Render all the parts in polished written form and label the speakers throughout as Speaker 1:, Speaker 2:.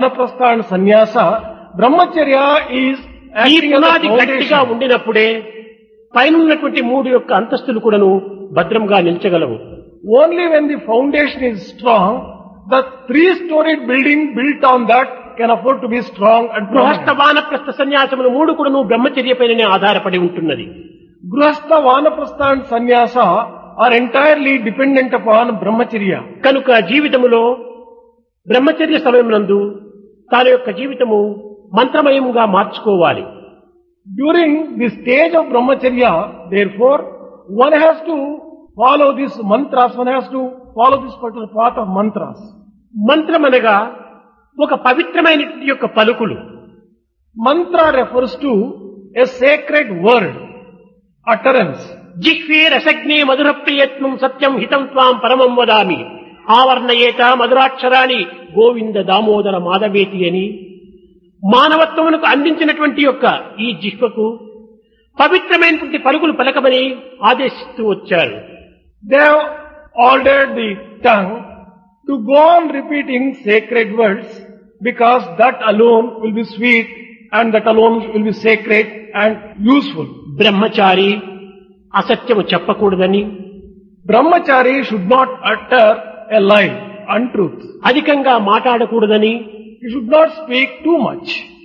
Speaker 1: Vanaprastha and Sannyasa, Brahmacharya is
Speaker 2: ఈ
Speaker 1: acting as a
Speaker 2: పునాది గట్టిగా
Speaker 1: foundation.
Speaker 2: ఉండినప్పుడే పైనున్నటువంటి 3 యొక్క అంతస్తులు కూడాను భద్రంగా నిల్చగలవు.
Speaker 1: Only when the foundation is strong, the 3-storied building built on that can afford to be strong and
Speaker 2: గృహస్థ
Speaker 1: permanent.
Speaker 2: వానప్రస్థ సన్యాసములు 3 కూడాను బ్రహ్మచర్య పైననే ఆధారపడి ఉంటున్నది.
Speaker 1: Grihastha, Vanaprastha and Sannyasa are entirely dependent upon Brahmacharya.
Speaker 2: కనుక జీవితములో బ్రహ్మచర్య సమయమునందు తన యొక్క జీవితము మంత్రమయముగా మార్చుకోవాలి.
Speaker 1: During the stage of Brahmacharya, therefore, one has to follow this mantras, one has to follow this particular path of mantras.
Speaker 2: మంత్రమనగా ఒక పవిత్రమైన యొక్క పలుకులు.
Speaker 1: Mantra refers to a sacred word, utterance.
Speaker 2: జిహ్వే రసజ్ఞే మధుర ప్రియత్నం సత్యం హితం త్వాం పరమం వదామి ఆవర్ణయేత మధురాక్షరాన్ని గోవింద దామోదర మాధవేతి అని మానవత్వమునకు అందించినటువంటి యొక్క ఈ జిహ్వకు పవిత్రమైనటువంటి పలుకులు పలకమని ఆదేశిస్తూ వచ్చారు.
Speaker 1: They have ordered the tongue to go on repeating sacred words because that alone will be sweet and that alone will be sacred and useful.
Speaker 2: బ్రహ్మచారి అసత్యము చెప్పకూడదని,
Speaker 1: Brahmachari should not utter a lie, untruth.
Speaker 2: అధికంగా మాట్లాడకూడదని,
Speaker 1: He should not speak too much.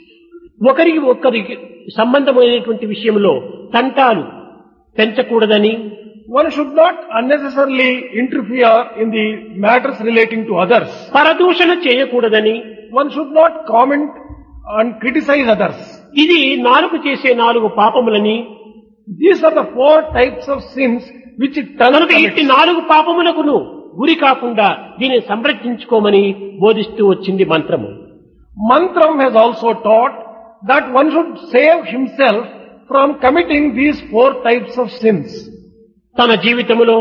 Speaker 2: ఒకరికి సంబంధమైనటువంటి విషయంలో తంటాలు పెంచకూడదని,
Speaker 1: One should not unnecessarily interfere in the matters relating to others.
Speaker 2: పరదూషణ చేయకూడదని,
Speaker 1: One should not comment and criticize others.
Speaker 2: ఇది నాలుగు చేసే 4 పాపములని.
Speaker 1: These are the 4 types of sins which it
Speaker 2: కనుక ఇట్టి 4 పాపములకును గురి కాకుండా దీనిని సంరక్షించుకోమని బోధిస్తూ వచ్చింది మంత్రము.
Speaker 1: Mantram has also taught that one should save himself from committing these 4 types of sins.
Speaker 2: తన జీవితములో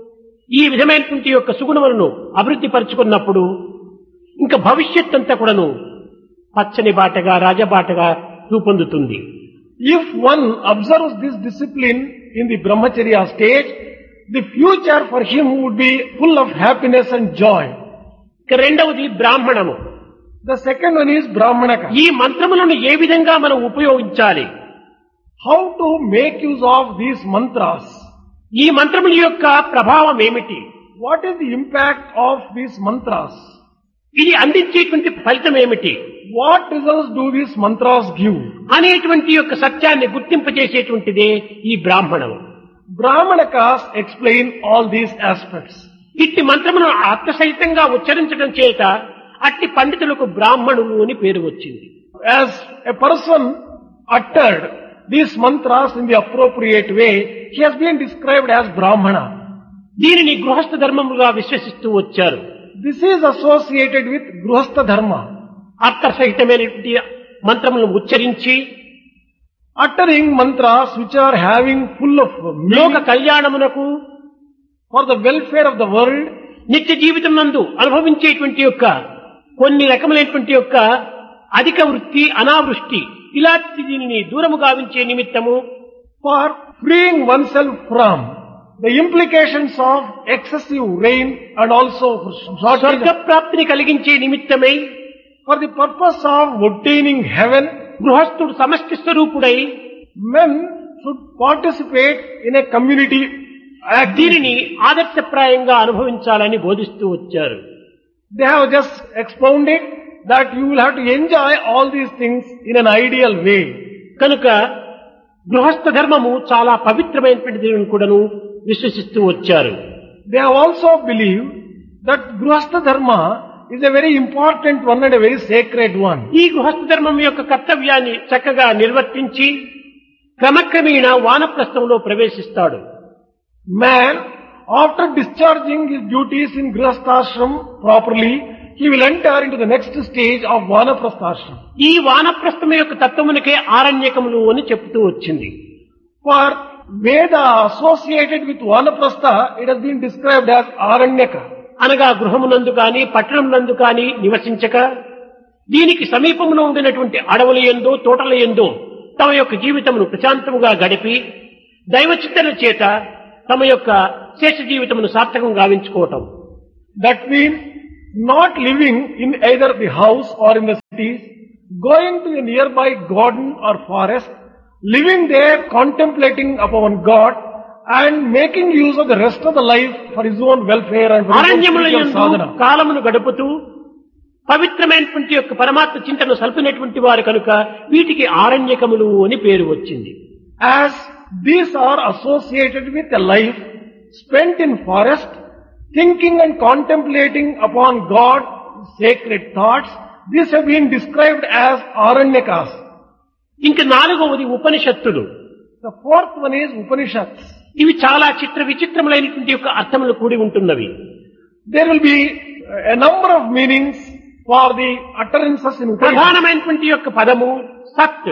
Speaker 2: ఈ విధమైనటువంటి యొక్క సుగుణములను అభివృద్ధి పరుచుకున్నప్పుడు ఇంకా భవిష్యత్ అంతా కూడాను పచ్చని బాటగా రాజబాటగా రూపొందుతుంది.
Speaker 1: If one observes this discipline in the Brahmacharya stage, the future for him would be full of happiness and joy.
Speaker 2: ఇక రెండవది బ్రాహ్మణము.
Speaker 1: The second one is Brahmanaka.
Speaker 2: ఈ మంత్రములను ఏ విధంగా మనం ఉపయోగించాలి,
Speaker 1: How to make use of these mantras?
Speaker 2: ఈ మంత్రముల యొక్క ప్రభావం ఏమిటి,
Speaker 1: What is the impact of these mantras?
Speaker 2: ఇది అందించేటువంటి ఫలితం ఏమిటి
Speaker 1: What results do these mantras give?
Speaker 2: అనేటువంటి యొక్క సత్యాన్ని గుర్తింపజేసేటువంటిదే ఈ బ్రాహ్మణము.
Speaker 1: Brahmanakas explain all these aspects.
Speaker 2: ఇట్టి మంత్రమును అర్థసహితంగా ఉచ్చరించడం చేత అట్టి పండితులకు బ్రాహ్మణులు అని పేరు వచ్చింది.
Speaker 1: As a person uttered these mantras in the appropriate way, he has been described as Brahmana.
Speaker 2: దీనిని గృహస్థ ధర్మముగా విశ్వసిస్తూ వచ్చారు.
Speaker 1: This is associated with Grihastha Dharma.
Speaker 2: అర్థసహితమైనటువంటి మంత్రములను ఉచ్చరించి
Speaker 1: Uttering mantras which are having full of
Speaker 2: లోక
Speaker 1: meaning
Speaker 2: కళ్యాణమునకు
Speaker 1: for the welfare of the world,
Speaker 2: నిత్య జీవితం నందు అనుభవించేటువంటి యొక్క కొన్ని రకములైనటువంటి యొక్క అధిక వృత్తి అనావృష్టి ఇలాంటి దీనిని దూరము గావించే నిమిత్తము
Speaker 1: for freeing oneself from the implications of excessive rain and also for shortage
Speaker 2: స్వర్గ ప్రాప్తిని కలిగించే నిమిత్తమై
Speaker 1: for the purpose of obtaining heaven,
Speaker 2: గృహస్థుడు సమష్టి స్వరూపుడై
Speaker 1: men should participate in a community activity.
Speaker 2: దీనిని ఆదర్శప్రాయంగా అనుభవించాలని బోధిస్తూ వచ్చారు.
Speaker 1: They have just expounded that you will have to enjoy all these things in an ideal way.
Speaker 2: కనుక గృహస్థ ధర్మము చాలా పవిత్రమైనటువంటిది కూడాను విశ్వసిస్తూ వచ్చారు.
Speaker 1: They have also believed that Grihastha Dharma is a very important one and a very sacred one.
Speaker 2: ఈ గృహస్థ ధర్మం యొక్క కర్తవ్యాన్ని చక్కగా నిర్వర్తించి క్రమక్రమేణా వానప్రస్థంలో ప్రవేశిస్తాడు.
Speaker 1: Man, after discharging his duties in Grihasthashram properly, he will enter into the next stage of Vanaprasthashram.
Speaker 2: ఈ వానప్రస్థం యొక్క తత్వమునికే ఆరణ్యకములు అని చెప్తూ వచ్చింది.
Speaker 1: For Veda associated with Vanaprastha, it has been described as Aranyaka.
Speaker 2: అనగా గృహమునందు కాని పట్టణమునందు కాని నివసించక దీనికి సమీపంలో ఉండినటువంటి అడవుల యందో తోటల యందో తమ యొక్క జీవితమును ప్రశాంతముగా గడిపి దైవచింతన చేత తమ యొక్క శేష జీవితమును సార్థకం గావించుకోవటం.
Speaker 1: That means not living in either the house or in the cities, going to a nearby garden or forest, living there contemplating upon God and making use of the rest of the life for his own welfare and for his own
Speaker 2: అరణ్యముల
Speaker 1: spiritual
Speaker 2: యందు
Speaker 1: sadhana.
Speaker 2: కాలమును గడుపుతూ పవిత్రమైనటువంటి యొక్క పరమాత్మ చింతను సల్పినటువంటి వారు కనుక వీటికి ఆరణ్యకములు అని పేరు వచ్చింది.
Speaker 1: As these are associated with a life spent in forest, thinking and contemplating upon God, sacred thoughts, these have been described as Aranyakas.
Speaker 2: ఇంక నాలుగవది ఉపనిషత్తులు.
Speaker 1: The fourth one is Upanishads.
Speaker 2: ఇవి చాలా చిత్ర విచిత్రములైనటువంటి యొక్క అర్థములు కూడి ఉంటున్నవి.
Speaker 1: There will be a number of meanings for the utterances in Upanishads.
Speaker 2: ప్రధానమైనటువంటి యొక్క పదము సత్.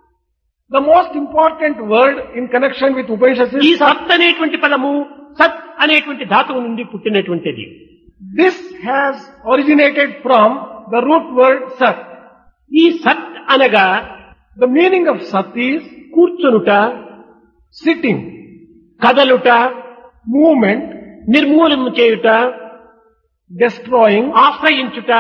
Speaker 1: The most important word in connection with Upanishads
Speaker 2: ఈ
Speaker 1: is Sat.
Speaker 2: సత్ అనేటువంటి పదము సత్ అనేటువంటి ధాతువు నుండి పుట్టినటువంటిది.
Speaker 1: This has originated from the root word Sat.
Speaker 2: ఈ సత్ అనగా
Speaker 1: The meaning of Sat is
Speaker 2: కూర్చొనుట,
Speaker 1: sitting,
Speaker 2: కదలుట,
Speaker 1: movement,
Speaker 2: నిర్మూలన చేయుట,
Speaker 1: destroying,
Speaker 2: ఆశ్రయించుట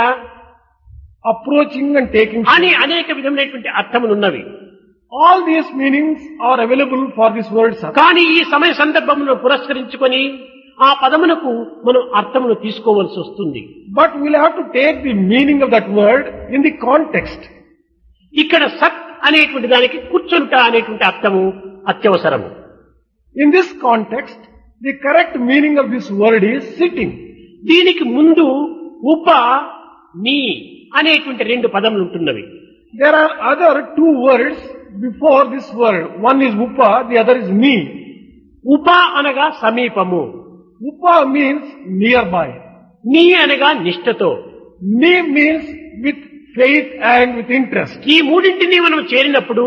Speaker 1: approaching and taking
Speaker 2: అని
Speaker 1: shape.
Speaker 2: అనేక విధములైనటువంటి అర్థములున్నవి.
Speaker 1: All these meanings are available for this word Sat.
Speaker 2: కానీ ఈ సమయ సందర్భమును పురస్కరించుకొని ఆ పదమునకు మనం అర్థమును తీసుకోవలసి వస్తుంది.
Speaker 1: But we'll have to take the meaning of that word in the context.
Speaker 2: ఇక్కడ సత్ అనేటువంటి దానికి కూర్చొనుట అనేటువంటి అర్థము అత్యవసరము.
Speaker 1: In this context, the correct meaning of this word is sitting.
Speaker 2: దీనికి ముందు ఉప నీ అనేటువంటి రెండు పదములు ఉంటున్నవి.
Speaker 1: There are other two words before this word. One is Upa, the other is me.
Speaker 2: ఉప అనగా సమీపము,
Speaker 1: Upa means nearby.
Speaker 2: నీ అనగా నిష్ఠతో.
Speaker 1: Me means with faith and with interest.
Speaker 2: ఈ మూడింటిని మనం చేరినప్పుడు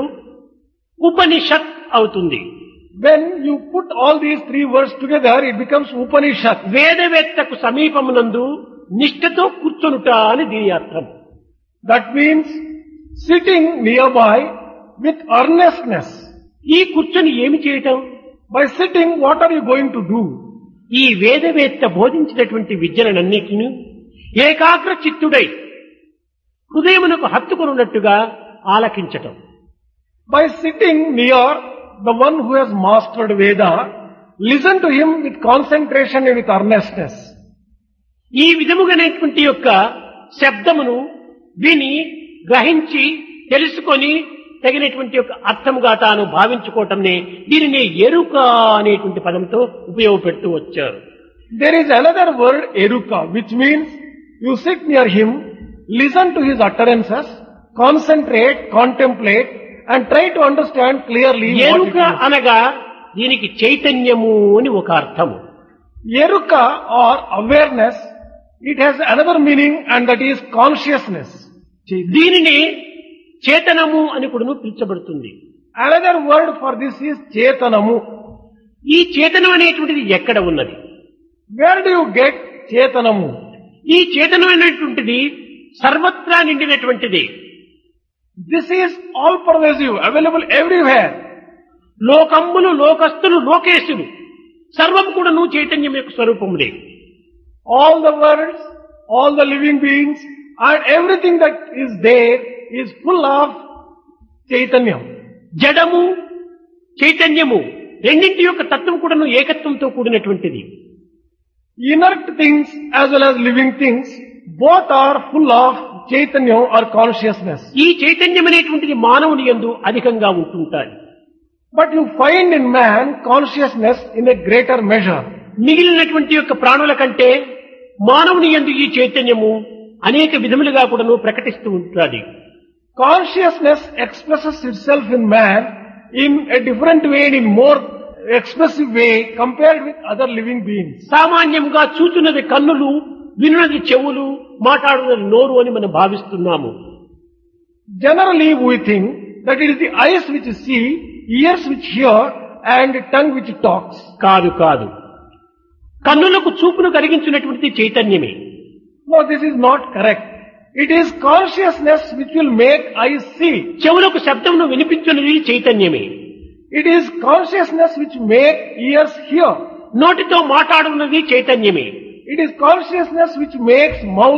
Speaker 2: ఉపనిషత్ అవుతుంది.
Speaker 1: When you put all these three words together, it becomes Upanishad.
Speaker 2: వేదవేత్తకు సమీపమునందు నిష్ఠతో కూర్చొనుట అని దీని అర్థం.
Speaker 1: That means sitting nearby with earnestness.
Speaker 2: ఈ కూర్చొని ఏమి చేయటం?
Speaker 1: By sitting, what are you going to do?
Speaker 2: ఈ వేదవేత్త బోధించినటువంటి విద్యలనన్నిటిని ఏకాగ్ర చిత్తుడై హృదయమునకు హత్తుకొనున్నట్టుగా ఆలకించటం.
Speaker 1: By sitting near the one who has mastered Veda, listen to him with concentration and with earnestness.
Speaker 2: ఈ విధముగానేటువంటి యొక్క శబ్దమును విని గ్రహించి తెలుసుకొని తగినటువంటి యొక్క అర్థముగా తాను భావించుకోవటంనే దీనిని ఎరుక అనేటువంటి పదంతో ఉపయోగపెడుతూ వచ్చారు.
Speaker 1: There is another word, eruka, which means you sit near him, listen to his utterances, concentrate, contemplate, and try to understand clearly what
Speaker 2: ఎరుక
Speaker 1: it is.
Speaker 2: అనగా దీనికి చైతన్యము అని ఒక అర్థము.
Speaker 1: Eruka or awareness, it has another meaning and that is consciousness.
Speaker 2: దీనిని చేతనము అని కూడా పిలుచబడుతుంది.
Speaker 1: Another word for this is Chetanamu.
Speaker 2: ఈ చేతనం అనేటువంటిది ఎక్కడ ఉన్నది?
Speaker 1: Where do you get Chetanamu?
Speaker 2: ఈ చేతనం అనేటువంటిది సర్వత్రా నిండినటువంటిది.
Speaker 1: This is all pervasive, available everywhere.
Speaker 2: లోకంబులు, లోకస్తులు, లోకేశులు సర్వం కూడా నువ్వు చైతన్యం యొక్క స్వరూపములే.
Speaker 1: All the worlds, all the living beings, and everything that is there is full of Chaitanya.
Speaker 2: జడము, చైతన్యము రెండింటి యొక్క తత్వం కూడాను ఏకత్వంతో కూడినటువంటిది.
Speaker 1: Inert things as well as living things, both are full of Chaitanya or consciousness.
Speaker 2: ఈ చైతన్యం అనేటువంటిది మానవుని యందు అధికంగా ఉంటుంటాయి.
Speaker 1: But you find in man consciousness in a greater measure.
Speaker 2: మిగిలినటువంటి యొక్క ప్రాణుల కంటే మానవుని యందు ఈ చైతన్యము అనేక విధములుగా కూడాను ప్రకటిస్తూ ఉంటుంది.
Speaker 1: Consciousness expresses itself in man in a different way and in more expressive way compared with other living beings.
Speaker 2: సామాన్యంగా చూచున్నది కన్నులు, వినున్నది చెవులు, మాట్లాడున్నది నోరు అని మనం భావిస్తున్నాము.
Speaker 1: Generally we think that it is the eyes which see, ears which hear and tongue which talks.
Speaker 2: కాదు కాదు, కన్నులకు చూపును కలిగించినటువంటి చైతన్యమే.
Speaker 1: No, this is not correct. It is consciousness which will make eyes see.
Speaker 2: చెవులకు శబ్దమును వినిపించున్నది చైతన్యమే.
Speaker 1: It is consciousness which make ears hear.
Speaker 2: నోటితో మాట్లాడున్నది చైతన్యమే.
Speaker 1: It is consciousness which makes mouth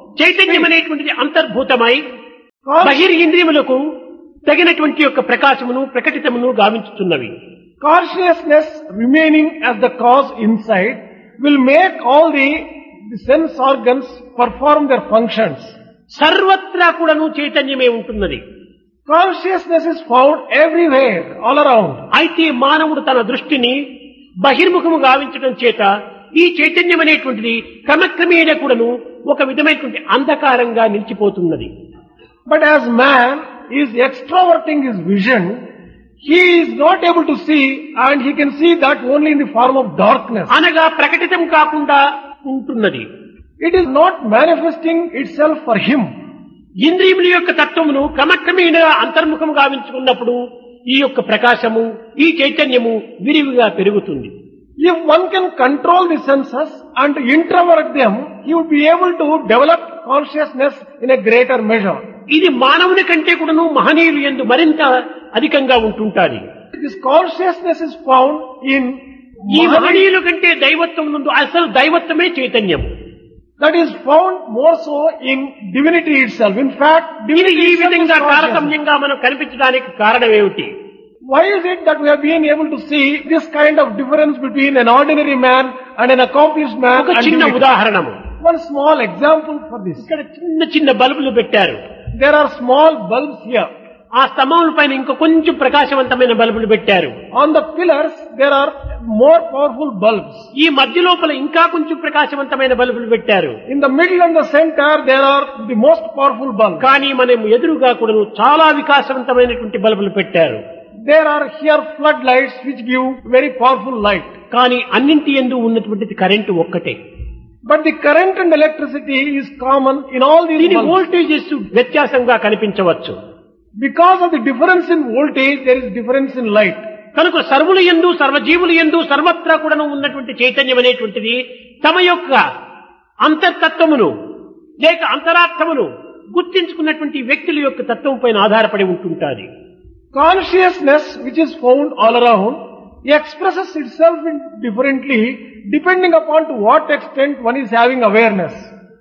Speaker 2: చైతన్యం అనేటువంటిది అంతర్భూతమై
Speaker 1: Cons-
Speaker 2: బహిరింద్రియములకు తగినటువంటి యొక్క ప్రకాశమును ప్రకటితమును గావించుతున్నవి.
Speaker 1: Consciousness remaining as the cause inside will make all the sense organs perform their functions.
Speaker 2: సర్వత్రా కూడాను చైతన్యమే ఉంటున్నది.
Speaker 1: Consciousness is found everywhere, all around.
Speaker 2: అయితే మానవుడు తన దృష్టిని బహిర్ముఖము గావించడం చేత ఈ చైతన్యం అనేటువంటిది క్రమక్రమేణా కూడాను ఒక విధమైనటువంటి అంధకారంగా నిలిచిపోతున్నది.
Speaker 1: But as man is extroverting his vision, he is not able to see, and he can see that only in the form of darkness.
Speaker 2: అనగా ప్రకటితం కాకుండా ఉంటున్నది.
Speaker 1: It is not manifesting itself for him.
Speaker 2: ఇంద్రియముల యొక్క తత్వమును క్రమక్రమేణా అంతర్ముఖము గావించుకున్నప్పుడు ఈ యొక్క ప్రకాశము ఈ చైతన్యము విరివిగా పెరుగుతుంది.
Speaker 1: If one can control the senses and introvert them, he would be able to develop consciousness in a greater measure.
Speaker 2: ఇది మానవుని కంటే కూడాను మహనీయులు యందు మరింత అధికంగా ఉంటుంటాది.
Speaker 1: This consciousness is found in
Speaker 2: ఈ మహనీయుల కంటే దైవత్వం నుండి అసలు దైవత్వమే చైతన్యం.
Speaker 1: that is found more so in divinity itself. In fact,
Speaker 2: ఇది
Speaker 1: divinity
Speaker 2: ఈ
Speaker 1: itself is
Speaker 2: విధంగా
Speaker 1: consciousness.
Speaker 2: తారతమ్యంగా మనం కనిపించడానికి కారణం ఏమిటి?
Speaker 1: Why is it that we have been able to see this kind of difference between an ordinary man and an accomplished man?
Speaker 2: ఒక
Speaker 1: And
Speaker 2: చిన్న
Speaker 1: divinity?
Speaker 2: ఉదాహరణము.
Speaker 1: One small example for this.
Speaker 2: ఇక్కడ చిన్న చిన్న బల్బులు పెట్టారు.
Speaker 1: There are small bulbs here.
Speaker 2: ఆ స్తంభముల పైన ఇంక కొంచెం ప్రకాశవంతమైన బల్బులు పెట్టారు.
Speaker 1: On the pillars, there are more powerful bulbs.
Speaker 2: ఈ మధ్య లోపల ఇంకా కొంచెం ప్రకాశవంతమైన బల్బులు పెట్టారు.
Speaker 1: In the middle and the center, there are the most powerful bulbs.
Speaker 2: కానీ మనం ఎదురుగా కూడా చాలా వికాసవంతమైనటువంటి బల్బులు పెట్టారు.
Speaker 1: There are here floodlights which give very powerful light.
Speaker 2: కానీ అన్నింటి యందు ఉన్నటువంటిది కరెంటు ఒక్కటే.
Speaker 1: But the current and electricity is common in all these
Speaker 2: దీని
Speaker 1: bulbs.
Speaker 2: వోల్టేజెస్ వ్యత్యాసంగా కనిపించవచ్చు.
Speaker 1: Because of the difference in voltage, there is difference in light.
Speaker 2: కనుక సర్వుల యందు సర్వజీవుల యందు సర్వత్రా కూడా ఉన్నటువంటి చైతన్యం అనేటువంటిది తమ యొక్క అంతర్తత్వమును లేక అంతరార్థమును గుర్తించుకున్నటువంటి వ్యక్తుల యొక్క తత్వం పైన ఆధారపడి ఉంటుంటాది.
Speaker 1: Consciousness, which is found all around, expresses itself differently depending upon to what extent one is having awareness.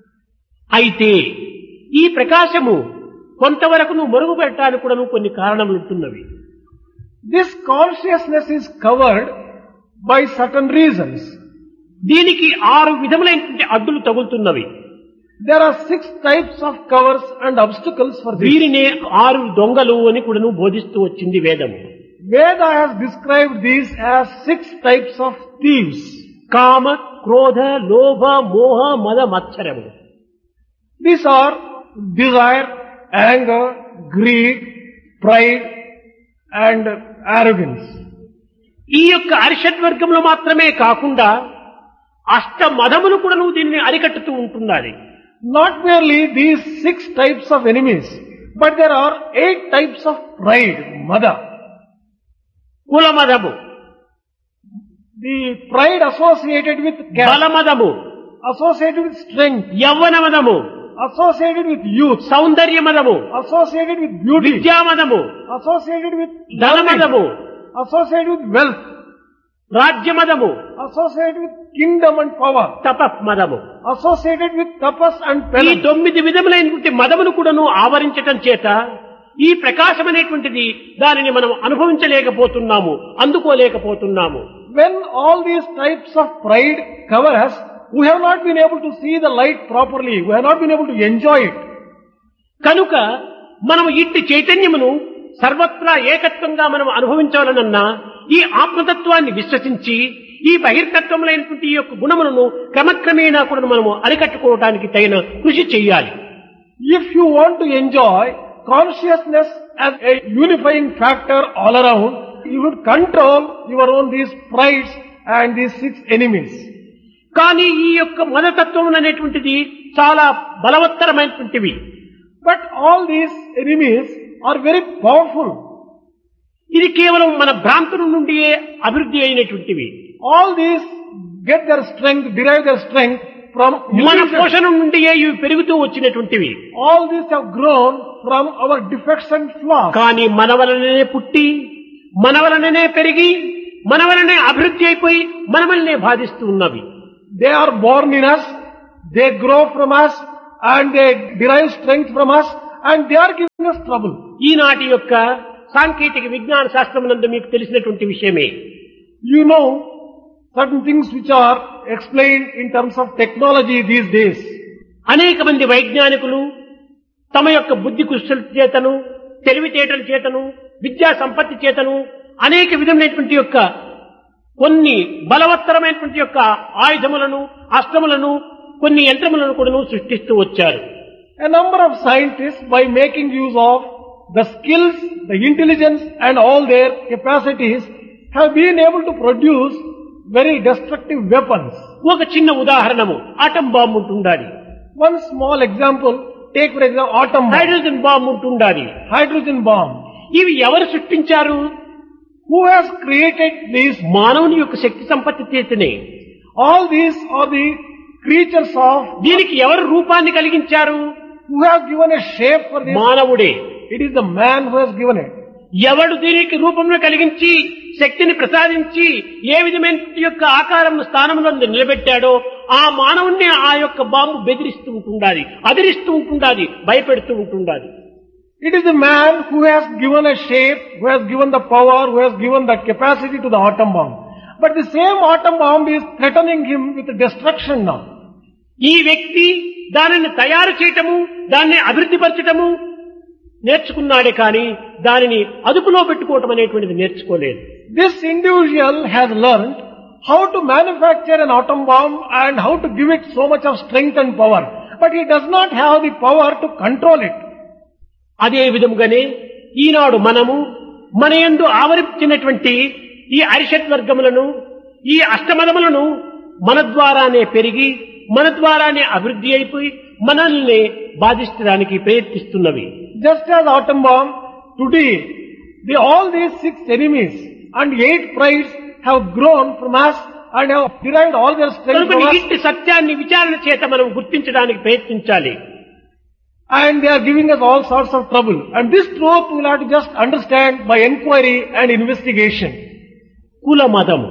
Speaker 2: అయితే ఈ ప్రకాశము కొంతవరకు మరుగు పెట్టడానికి కూడా కొన్ని కారణములు ఉంటున్నవి.
Speaker 1: This consciousness is covered by certain reasons.
Speaker 2: దీనికి 6 విధములైనటువంటి అడ్డులు తగులుతున్నవి.
Speaker 1: There are 6 types of covers and obstacles for this.
Speaker 2: వీరినే 6 దొంగలు అని కూడా బోధిస్తూ వచ్చింది వేదము.
Speaker 1: Veda has described these as 6 types of thieves.
Speaker 2: కామ, క్రోధ, లోభ, మోహ, మద, మత్సరము.
Speaker 1: These are desire, anger, greed, pride, and arrogance.
Speaker 2: ఈ యొక్క అరిషడ్వర్గంలో మాత్రమే కాకుండా అష్ట మదములు కూడా దీనిని అరికట్టుతూ ఉంటున్నది.
Speaker 1: Not merely these 6 types of enemies, but there are 8 types of pride, mada.
Speaker 2: కులమదము,
Speaker 1: The pride associated with caste,
Speaker 2: బలమదము,
Speaker 1: associated with strength,
Speaker 2: యవ్వనమదము,
Speaker 1: associated with youth,
Speaker 2: సౌందర్యమదము,
Speaker 1: associated with beauty,
Speaker 2: విద్యామదము,
Speaker 1: associated with
Speaker 2: ధనమదము,
Speaker 1: learning, associated with wealth,
Speaker 2: రాజ్యమదము,
Speaker 1: associated with kingdom and power,
Speaker 2: తపమదము.
Speaker 1: associated with tapas and
Speaker 2: ఈ
Speaker 1: penance.
Speaker 2: 9 విధములైనటువంటి మదమును కూడాను ఆవరించటం చేత ఈ ప్రకాశం అనేటువంటిది దానిని మనం అనుభవించలేకపోతున్నాము, అందుకోలేకపోతున్నాము.
Speaker 1: When all these types of pride cover us, we have not been able to see the light properly. We have not been able to enjoy it.
Speaker 2: కనుక మనము ఇట్టి చైతన్యమును సర్వత్రా ఏకత్వంగా మనం అనుభవించాలనన్నా ఈ ఆత్మతత్వాన్ని విశ్వసించి ఈ బహిర్తత్వములైనటువంటి ఈ యొక్క గుణములను క్రమక్రమేణా కూడా మనము అరికట్టుకోవడానికి తగిన కృషి చేయాలి.
Speaker 1: If you want to enjoy consciousness as a unifying factor all around, you would control your own these prides and these 6 enemies.
Speaker 2: కానీ ఈ యొక్క మదతత్వం అనేటువంటిది చాలా బలవత్తరమైనటువంటివి.
Speaker 1: But all these enemies are very powerful.
Speaker 2: ఇది కేవలం మన భ్రాంతుల నుండియే అభివృద్ధి అయినటువంటివి.
Speaker 1: All these get their strength, derive their strength from
Speaker 2: మన
Speaker 1: illusion.
Speaker 2: పోషణ నుండియే ఇవి పెరుగుతూ వచ్చినటువంటివి.
Speaker 1: All these have grown from our defects and flaws.
Speaker 2: కానీ మన వలననే పుట్టి మన వలననే పెరిగి మన వలనే అభివృద్ధి అయిపోయి మన వలనే బాధిస్తూ ఉన్నవి.
Speaker 1: They are born in us, they grow from us, and they derive strength from us and they are giving us trouble.
Speaker 2: ఈనాటి యొక్క సాంకేతిక విజ్ఞాన శాస్త్రమునందు మీకు తెలిసినటువంటి విషయమే.
Speaker 1: You know certain things which are explained in terms of technology these days.
Speaker 2: అనేక మంది వైజ్ఞానికులు తమ యొక్క బుద్ధి కుశల చేతను, తెలివితేటల చేతను, విద్యా సంపత్తి చేతను అనేక విధమైనటువంటి యొక్క కొన్ని బలవత్తరమైనటువంటి యొక్క ఆయుధములను, అస్త్రములను, కొన్ని యంత్రములను కూడా సృష్టిస్తూ వచ్చారు.
Speaker 1: A number of scientists, by making use of the skills, the intelligence and all their capacities, have been able to produce very destructive weapons.
Speaker 2: ఒక చిన్న ఉదాహరణము ఆటం బాంబు ఉంటుండాలి.
Speaker 1: One small example, take for example atom bomb,
Speaker 2: hydrogen bomb ఉంటుండాలి.
Speaker 1: hydrogen bomb.
Speaker 2: ఇవి ఎవరు సృష్టించారు?
Speaker 1: Who has created these?
Speaker 2: మానవుని యొక్క శక్తి సంపత్తి చేతనే.
Speaker 1: All these are the creatures of,
Speaker 2: దీనికి ఎవరు రూపాన్ని కలిగించారు?
Speaker 1: who have given a shape for this?
Speaker 2: మానవుడే.
Speaker 1: It is the man who has given it.
Speaker 2: ఎవడు దీనికి రూపంలో కలిగించి శక్తిని ప్రసాదించి ఏ విధమైన యొక్క ఆకారం స్థానంలో నిలబెట్టాడో ఆ మానవుణ్ణి ఆ యొక్క బాంబు బెదిరిస్తూ ఉంటుండాలి, అదిరిస్తూ ఉంటుండాలి, భయపెడుతూ ఉంటుండాలి.
Speaker 1: It is the man who has given a shape, who has given the power, who has given the capacity to the atom bomb. But the same atom bomb is threatening him with destruction now.
Speaker 2: ఈ వ్యక్తి దానిని తయారు చేయటము, దాన్ని అభివృద్ధిపరచటము నేర్చుకున్నాడే కానీ దానిని అదుపులో పెట్టుకోవటం అనేటువంటిది నేర్చుకోలేదు.
Speaker 1: This individual has learned how to manufacture an atom bomb and how to give it so much of strength and power. But he does not have the power to control it.
Speaker 2: అదే విధముగానే ఈనాడు మనము మన యందు ఆవరించినటువంటి ఈ అరిషత్ వర్గములను, ఈ అష్టమదములను మన ద్వారానే పెరిగి, మన ద్వారానే అభివృద్ధి అయిపోయి మనల్ని బాధించడానికి ప్రయత్నిస్తున్నవి.
Speaker 1: Just as atom bomb, today, all these 6 enemies and 8 prides have grown from us and have derived all their strength from us.
Speaker 2: ఇట్టి సత్యాన్ని విచారణ చేత మనం గుర్తించడానికి ప్రయత్నించాలి.
Speaker 1: And they are giving us all sorts of trouble. And this truth we will have to just understand by inquiry and investigation.
Speaker 2: కుల మతము,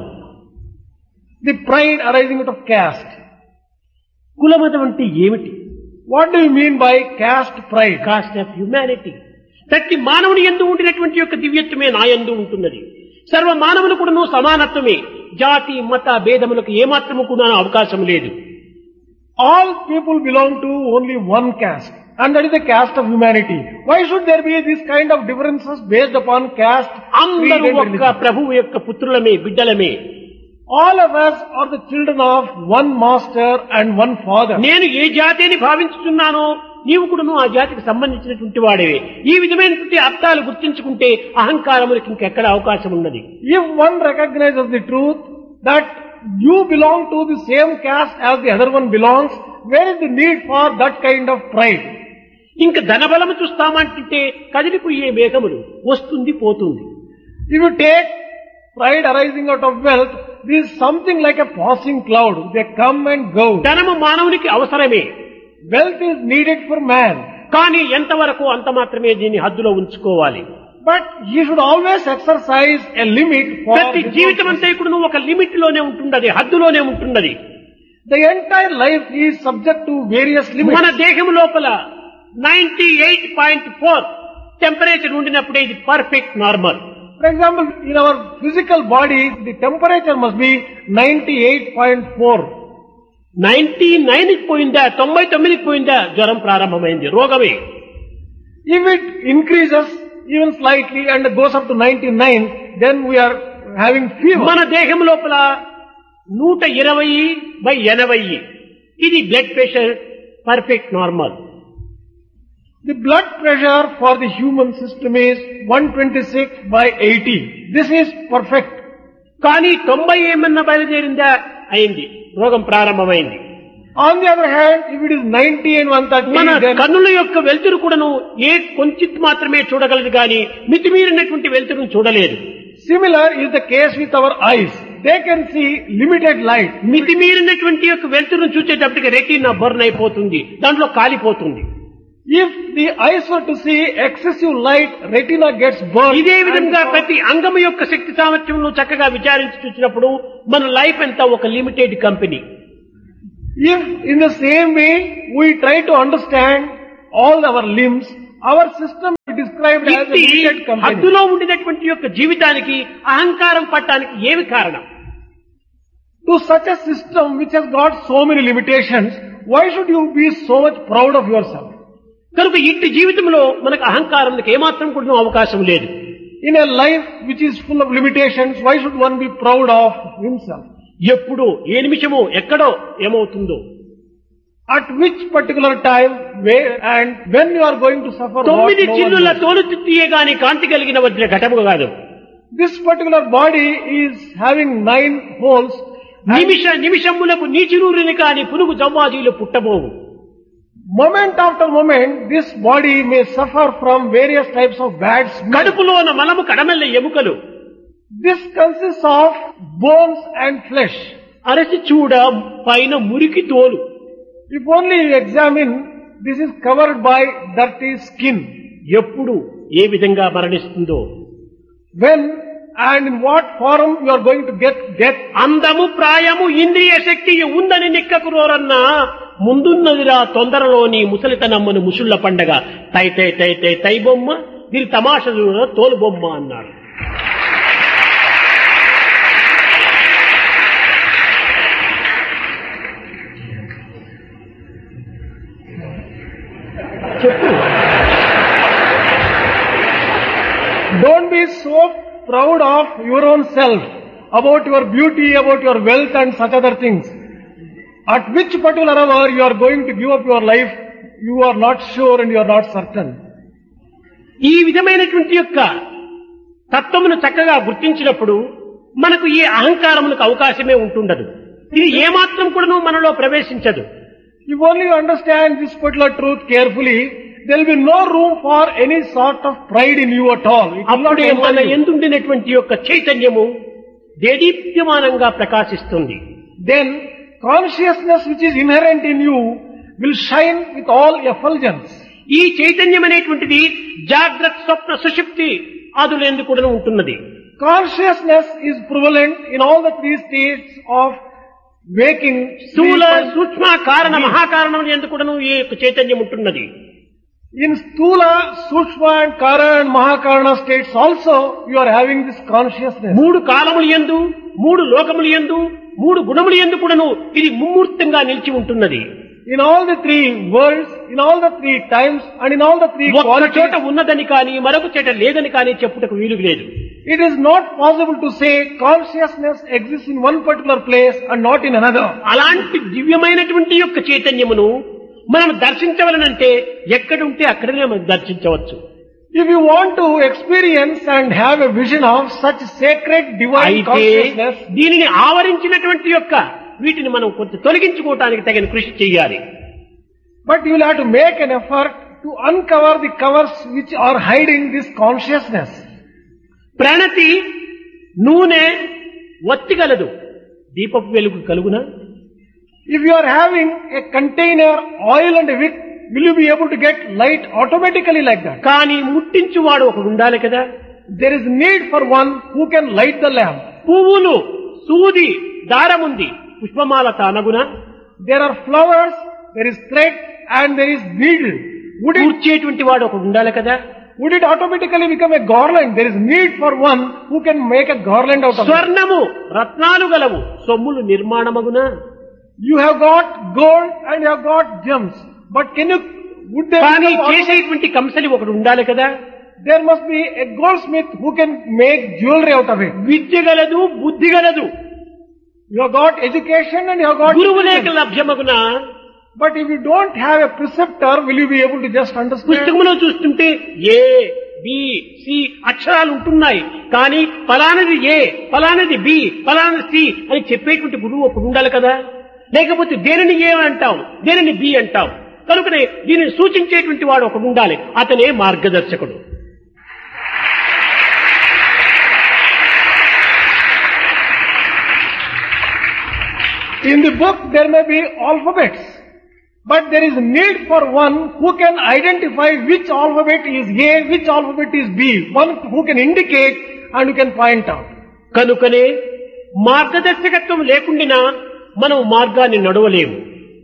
Speaker 1: The pride arising out of caste.
Speaker 2: కుల మతం అంటే ఏమిటి?
Speaker 1: What do you mean by caste pride?
Speaker 2: Cost of humanity. ప్రతి మానవుని యందు ఉండినటువంటి యొక్క దివ్యత్వమే నా యందు ఉంటున్నది. సర్వ మానవులు కూడా సమానత్వమే. జాతి మత భేదములకు ఏమాత్రము కూడా అవకాశం లేదు.
Speaker 1: All people belong to only one caste, and that is the caste of humanity. Why should there be this kind of differences based upon caste?
Speaker 2: అందరూ ఒక్క ప్రభువు యొక్క పుత్రులమే, బిడ్డలమే.
Speaker 1: All of us are the children of one master and one father.
Speaker 2: నేను ఏ జాతి అని భావించుతున్నానో నీవు కూడాను ఆ జాతికి సంబంధించినటువంటి వాడేవే. ఈ విధమైనటువంటి అర్థాలు గుర్తించుకుంటే అహంకారములకు ఇంకెక్కడ అవకాశం ఉన్నది.
Speaker 1: If one recognizes the truth that you belong to the same caste as the other one belongs, where is the need for that kind of pride?
Speaker 2: ఇంకా ధనబలము చూస్తామంటే కదిలిపోయే మేఘములు వస్తుంది పోతుంది.
Speaker 1: If you take pride arising out of wealth, this is something like a passing cloud. They come and go.
Speaker 2: ధనము మానవునికి అవసరమే.
Speaker 1: Wealth is needed for man.
Speaker 2: కానీ ఎంతవరకు అంత మాత్రమే దీన్ని హద్దులో ఉంచుకోవాలి.
Speaker 1: But he should always exercise a limit for
Speaker 2: ప్రతి జీవితం అంతా కూడా ఒక లిమిట్ లోనే ఉంటున్నది, హద్దులోనే ఉంటున్నది.
Speaker 1: the entire life is subject to various limits.
Speaker 2: మన దేహం లోపల 98.4 టెంపరేచర్ ఉండినప్పుడే ఇది perfect normal.
Speaker 1: For example, in our physical body, the temperature must be 98.4.
Speaker 2: 99కి పోయిందా, 99కి పోయిందా జ్వరం ప్రారంభమైంది, రోగమే.
Speaker 1: If it increases even slightly and goes up to 99, then we are having fever.
Speaker 2: మన దేహం లోపల 120/80 ఇది blood pressure perfect normal.
Speaker 1: The blood pressure for the human system is 126/80. This is perfect.
Speaker 2: కానీ 90 ఏమన్నా బయలుదేరిందా, అయింది, రోగం ప్రారంభమైంది.
Speaker 1: On the other hand, if it is 90 and 130,
Speaker 2: మన
Speaker 1: then
Speaker 2: కన్నుల యొక్క వెలుతురు కూడాను కొంచెం మాత్రమే చూడగలదు కానీ మితిమీరినటువంటి వెలుతురును చూడలేదు.
Speaker 1: similar is the case with our eyes. They can see limited light.
Speaker 2: మితిమీరినటువంటి యొక్క వెలుతురును చూసేటప్పటికి రెటీనా బర్న్ అయిపోతుంది, దాంట్లో కాలిపోతుంది.
Speaker 1: If the eyes were to see excessive light, retina gets burned.
Speaker 2: ఇదే విధంగా ప్రతి అంగము యొక్క శక్తి సామర్థ్యంలో చక్కగా విచారించి చూసినప్పుడు మన లైఫ్ అంతా ఒక limited company.
Speaker 1: If in the same way we try to understand all our limbs, our system is described as a
Speaker 2: ఇట్టి
Speaker 1: limited company.
Speaker 2: హద్దులో ఉండినటువంటి యొక్క జీవితానికి అహంకారం పట్టడానికి ఏమి కారణం?
Speaker 1: To such a system which has got so many limitations, why should you be so much proud of yourself?
Speaker 2: కనుక ఇట్టి జీవితంలో మనకు అహంకారానికి ఏమాత్రం కూడా అవకాశం లేదు.
Speaker 1: In a life which is full of limitations, why should one be proud of himself?
Speaker 2: ఎప్పుడు ఏ నిమిషమో ఎక్కడో ఏమవుతుందో,
Speaker 1: At which particular time, where and when you are going to suffer what
Speaker 2: 9
Speaker 1: no one
Speaker 2: చిల్లుల
Speaker 1: knows.
Speaker 2: తోలు చుట్టియే గాని కాంతి కలిగిన వజ్ర ఘటము కాదు.
Speaker 1: This particular body is having 9 holes.
Speaker 2: నిమిషములకు నీచిరూరిని కాని పునుగు జవ్వాజీలు పుట్టబోవు.
Speaker 1: Moment after moment, this body may suffer from various types of bad smell.
Speaker 2: కడుపులోన మలము కడమెల్ల ఎముకలు,
Speaker 1: This consists of bones and flesh.
Speaker 2: అరసి చూడ పైన మురికి తోలు.
Speaker 1: If only you examine, this is covered by dirty skin.
Speaker 2: ఎప్పుడు ఏ విధంగా మరణిస్తుందో,
Speaker 1: When and in what form you are going to get death.
Speaker 2: అందము ప్రాయము ఇంద్రియ శక్తి ఉందని నిక్కకురోరన్నా ముందున్నదిరా తొందరలోని ముసలితనమ్మను ముసుళ్ల పండగ తై తై తై తై తై బొమ్మ దీని తమాషలు తోలు బొమ్మ అన్నాడు. చెప్పు.
Speaker 1: Don't be so proud of your own self, about your beauty, about your wealth and such other things. At which particular hour you are going to give up your life, you are not sure and you are not certain.
Speaker 2: ఈ విధమైనటువంటి యొక్క తత్వమును చక్కగా గుర్తించినప్పుడు మనకు ఈ అహంకారములకు అవకాశమే ఉంటుండదు. ఇది ఏమాత్రం కూడాను మనలో ప్రవేశించదు.
Speaker 1: If only you understand this particular truth carefully, there will be no room for any sort of pride in you at all. It will not
Speaker 2: అప్పుడే మన
Speaker 1: enter you.
Speaker 2: ఎందుండినటువంటి యొక్క చైతన్యము దేదీప్యమానంగా ప్రకాశిస్తుంది.
Speaker 1: Then consciousness which is inherent in you will shine with all effulgence.
Speaker 2: ఈ చైతన్యం అనేటువంటిది జాగ్రత్త స్వప్న సుషుప్తి ఆదులందు కూడా ఉంటున్నది.
Speaker 1: Consciousness is prevalent in all the 3 states of waking,
Speaker 2: స్థూల
Speaker 1: sleep and
Speaker 2: సూక్ష్మ కారణ మహాకారణం ఎందుకు కూడాను ఈ యొక్క చైతన్యం ఉంటున్నది.
Speaker 1: in Stula, Sukshma and Kara and Mahakarana states also you are having this consciousness.
Speaker 2: 3 కాలములు యందు 3 లోకములు యందు 3 గుణములు యందు కూడాను ఇది ముమ్మూర్తంగా నిలిచి ఉంటున్నది.
Speaker 1: In all the 3 worlds, in all the 3 times and in all the 3
Speaker 2: ఒక్క చోట
Speaker 1: qualities,
Speaker 2: ఉన్నదని కానీ మరొక చోట లేదని కానీ చెప్పుటకు వీలు లేదు.
Speaker 1: it is not possible to say consciousness exists in one particular place and not in another.
Speaker 2: అలాంటి దివ్యమైనటువంటి యొక్క చైతన్యమును మనం దర్శించవలనంటే ఎక్కడుంటే అక్కడనే మనం దర్శించవచ్చు.
Speaker 1: If you want to experience and have a vision of such sacred divine
Speaker 2: అయితే
Speaker 1: consciousness,
Speaker 2: దీనిని ఆవరించినటువంటి యొక్క వీటిని మనం కొంచెం తొలగించుకోవటానికి తగిన కృషి చేయాలి.
Speaker 1: but you will have to make an effort to uncover the covers which are hiding this consciousness.
Speaker 2: ప్రణతి నూనె ఒత్తిగలదు, దీపపు వెలుగు కలుగునా?
Speaker 1: If you are having a container, oil and a wick, will you be able to get light automatically like that?
Speaker 2: కానీ ముట్టించువాడు ఒకడు ఉండాలి కదా.
Speaker 1: There is need for one who can light the lamp.
Speaker 2: పువ్వులు సూది దారముంది, పుష్పమాల తానగునా?
Speaker 1: There are flowers, there is thread and there is needle.
Speaker 2: కూర్చేటువంటి వాడు ఒకడు ఉండాలి కదా.
Speaker 1: Would it automatically become a garland? There is need for one who can make a garland out of it.
Speaker 2: స్వర్ణము రత్నాలు గలవు, సొమ్ములు నిర్మాణమగునా?
Speaker 1: You have got gold and you have got gems. But would there
Speaker 2: కానీ
Speaker 1: become
Speaker 2: చేసేటువంటి కంసలి ఒకడు ఉండాలి కదా.
Speaker 1: there must be a goldsmith who can make jewelry out of it.
Speaker 2: విద్య గలదు, బుద్ధి గలదు,
Speaker 1: You have got education and you have got
Speaker 2: గురువు లేక
Speaker 1: intelligence.
Speaker 2: లభ్యమగునా?
Speaker 1: But if you don't have a preceptor, will you be able to just understand?
Speaker 2: పుస్తకంలో చూస్తుంటే A B C అక్షరాలు ఉంటున్నాయి, కానీ ఫలానది ఏ, ఫలానది బి, ఫలానది సి అని చెప్పేటువంటి గురువు ఒకడు ఉండాలి కదా. లేకపోతే దేనిని ఏ అంటాం, దేనిని బి అంటాం. కనుకనే దీనిని సూచించేటువంటి వాడు ఒకడు ఉండాలి, అతనే మార్గదర్శకుడు.
Speaker 1: In the book there may be alphabets, but there is need for one who can identify which alphabet is A, which alphabet is B, one who can indicate and who can point out.
Speaker 2: కనుకనే మార్గదర్శకత్వం లేకుండా మనం మార్గాన్ని నడవలేము.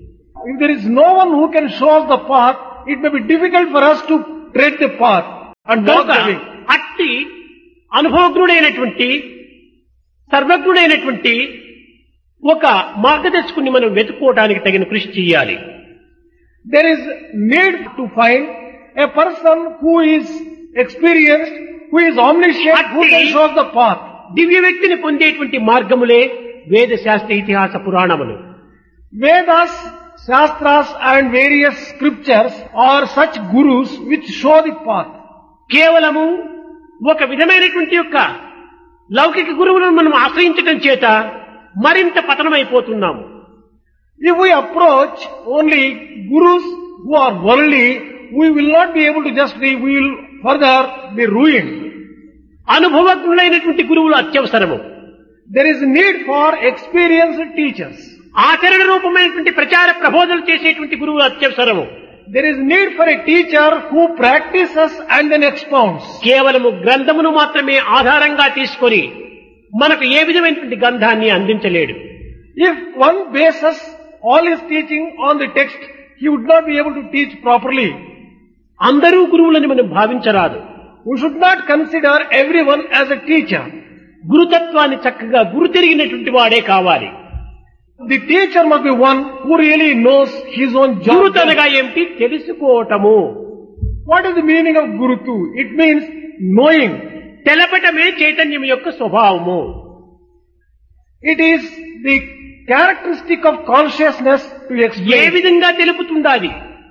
Speaker 1: if there is no one who can show us the path, it may be difficult for us to tread the path and walk the way.
Speaker 2: అట్టి అనుభవజ్ఞుడైనటువంటి సర్వజ్ఞుడైనటువంటి ఒక మార్గదర్శకుని మనం వెతుక్కోవడానికి తగిన కృషి చేయాలి.
Speaker 1: There is need to find a person who is experienced, who is omniscient, who can show us the path.
Speaker 2: దివ్య వ్యక్తిని పొందేటువంటి మార్గములే వేద శాస్త్ర ఇతిహాస పురాణములు.
Speaker 1: Vedas, Shastras and various scriptures are such gurus which show the path.
Speaker 2: కేవలము ఒక విధమైనటువంటి యొక్క లౌకిక గురువులను మనం ఆశ్రయించడం చేత మరింత పతనమైపోతున్నాము.
Speaker 1: If we approach only gurus who are worldly, we will not be able to just be, we will further be ruined.
Speaker 2: అనుభవజ్ఞులైనటువంటి గురువులు అత్యవసరము.
Speaker 1: There is need for experienced teachers.
Speaker 2: ఆచరణ రూపమైనటువంటి ప్రచార ప్రబోధనలు చేసేటువంటి గురువులు అత్యవసరము.
Speaker 1: There is need for a teacher who practices and then expounds.
Speaker 2: కేవలము గ్రంథమును మాత్రమే ఆధారంగా తీసుకొని మనకు ఏ విధమైనటువంటి గ్రంథాన్ని అందించలేడు.
Speaker 1: If one bases all his teaching on the text, he would not be able to teach properly.
Speaker 2: అందరూ గురువులని మనం భావించరాదు.
Speaker 1: We should not consider everyone as a teacher.
Speaker 2: గురుతత్వాన్ని చక్కగా గురు తిరిగినటువంటి వాడే కావాలి.
Speaker 1: The teacher must be one who really knows his own job.
Speaker 2: గురుతనగా ఏమిటి? తెలుసుకోవటము.
Speaker 1: What is the meaning of Gurutu? It means knowing.
Speaker 2: తెలపటమే చైతన్యం యొక్క స్వభావము.
Speaker 1: It is the characteristic of consciousness to
Speaker 2: A
Speaker 1: explain.
Speaker 2: విధంగా తెలుపుతుండాలి?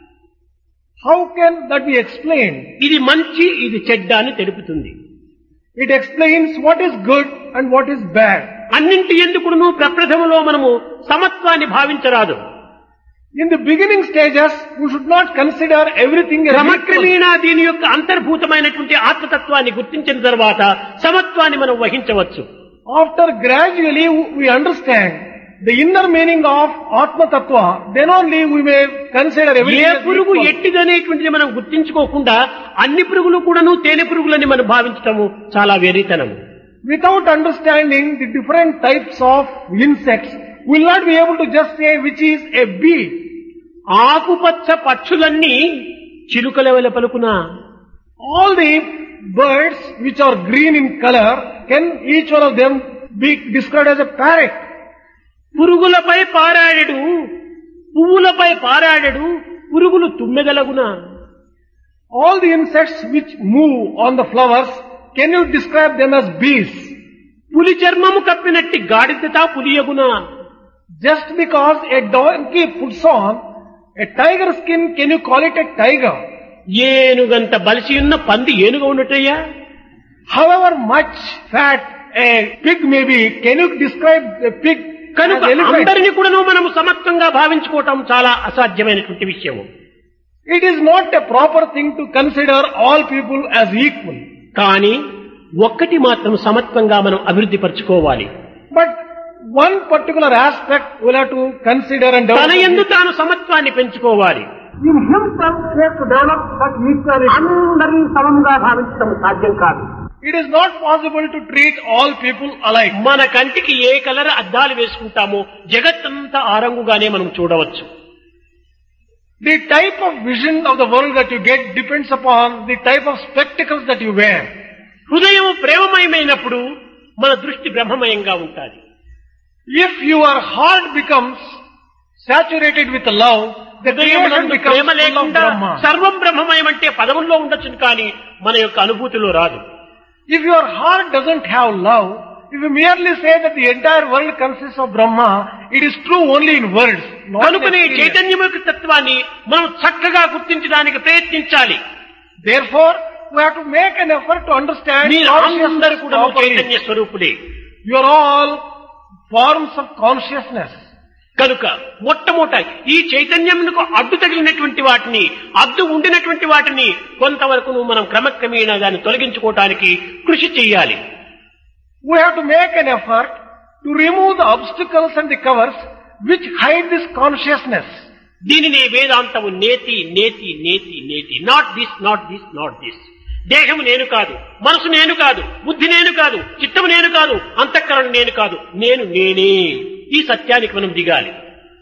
Speaker 1: How can that be explained?
Speaker 2: ఇది మంచి, ఇది చెడ్డ అని తెలుపుతుంది.
Speaker 1: It explains what is good and what is bad.
Speaker 2: అన్నింటి ఎందుకును ప్రప్రథమలో మనము సమత్వాన్ని భావించరాదు.
Speaker 1: In the beginning stages, we should not consider everything as equal.
Speaker 2: క్రమక్రమేణా దీని యొక్క అంతర్భూతమైనటువంటి ఆత్మతత్వాన్ని గుర్తించిన తర్వాత సమత్వాన్ని మనం వహించవచ్చు.
Speaker 1: After gradually we understand the inner meaning of Atma Tattva, then only we may consider everything
Speaker 2: A
Speaker 1: as
Speaker 2: పురుగు
Speaker 1: equal.
Speaker 2: ఎట్టిదనేటువంటిది మనం గుర్తించుకోకుండా అన్ని పురుగులు కూడాను తేనె పురుగులని మనం భావించటము చాలా వెర్రితనము.
Speaker 1: Without understanding the different types of insects, we will not be able to just say which is a bee.
Speaker 2: ఆకుపచ్చ పక్షులన్నీ చిలుకల వలె పలుకునా?
Speaker 1: All the birds which are green in color, can each one of them be described as a parrot?
Speaker 2: పురుగులపై పారాడెడు, పువ్వులపై పారాడెడు, పురుగులు తుమ్మెదలగునా?
Speaker 1: All the insects which move on the flowers, can you describe them as bees?
Speaker 2: పులి చర్మము కప్పినట్టి గాడిదతా పులియగునా?
Speaker 1: Just because a donkey puts on a tiger skin, can you call it a tiger?
Speaker 2: ఏనుగంత బలిసి ఉన్న పంది ఏనుగా ఉన్నట్టయ్యా?
Speaker 1: However much fat a pig may be, can you describe a pig
Speaker 2: కనుక
Speaker 1: as elephant?
Speaker 2: అందరినీ కూడాను మనం సమత్వంగా భావించుకోవటం చాలా అసాధ్యమైనటువంటి విషయము.
Speaker 1: It is not a proper thing to consider all people as equal.
Speaker 2: కానీ ఒక్కటి మాత్రం సమత్వంగా మనం అభివృద్ధి పరచుకోవాలి.
Speaker 1: But one particular aspect we'll have to consider and
Speaker 2: తన
Speaker 1: develop.
Speaker 2: యందు తాను సమత్వాన్ని పెంచుకోవాలి.
Speaker 1: In himself he has to develop such equality.
Speaker 2: అందరినీ సమంగా భావించడం సాధ్యం కాదు.
Speaker 1: It is not possible to treat all people alike.
Speaker 2: మన కంటికి ఏ కలర్ అద్దాలు వేసుకుంటామో జగత్తంతా ఆ రంగుగానే మనం చూడవచ్చు.
Speaker 1: The type of vision of the world that you get depends upon the type of spectacles that you wear.
Speaker 2: హృదయం ప్రేమమయమైనప్పుడు మన దృష్టి బ్రహ్మమయంగా ఉంటుంది.
Speaker 1: If your heart becomes saturated with love, the creation
Speaker 2: హృదయమునందు
Speaker 1: becomes
Speaker 2: ప్రేమ
Speaker 1: full of
Speaker 2: లేకుండా
Speaker 1: Brahma.
Speaker 2: సర్వం బ్రహ్మమయం అంటే పదముల్లో ఉండొచ్చు కానీ మన యొక్క అనుభూతిలో రాదు.
Speaker 1: If your heart doesn't have love, if you merely say that the entire world consists of Brahma, it is true only in words. not in
Speaker 2: కనుకనే
Speaker 1: experience.
Speaker 2: చైతన్యం యొక్క తత్వాన్ని మనం చక్కగా గుర్తించడానికి ప్రయత్నించాలి.
Speaker 1: Therefore, we have to make an effort to understand
Speaker 2: మీరు అందరూ
Speaker 1: consciousness
Speaker 2: కూడా
Speaker 1: properly.
Speaker 2: Chaitanya స్వరూపులే.
Speaker 1: You are all forms of consciousness.
Speaker 2: కనుక మొట్టమొదట ఈ చైతన్యమునకు అడ్డు తగిలినటువంటి వాటిని, అడ్డు ఉండినటువంటి వాటిని కొంతవరకు మనం క్రమక్రమేణా దాన్ని తొలగించుకోవటానికి కృషి చేయాలి.
Speaker 1: We have to make an effort to remove the obstacles and the covers which hide this consciousness.
Speaker 2: దీనినే వేదాంతము నేతి నేతి నేతి నేతి, not this not this not this. దేహము నేను కాదు, మనసు నేను కాదు, బుద్ధి నేను కాదు, చిత్తము నేను కాదు, అంతఃకరణ నేను కాదు, నేను నేనే. ఈ సత్యానికి మనం దిగాలి.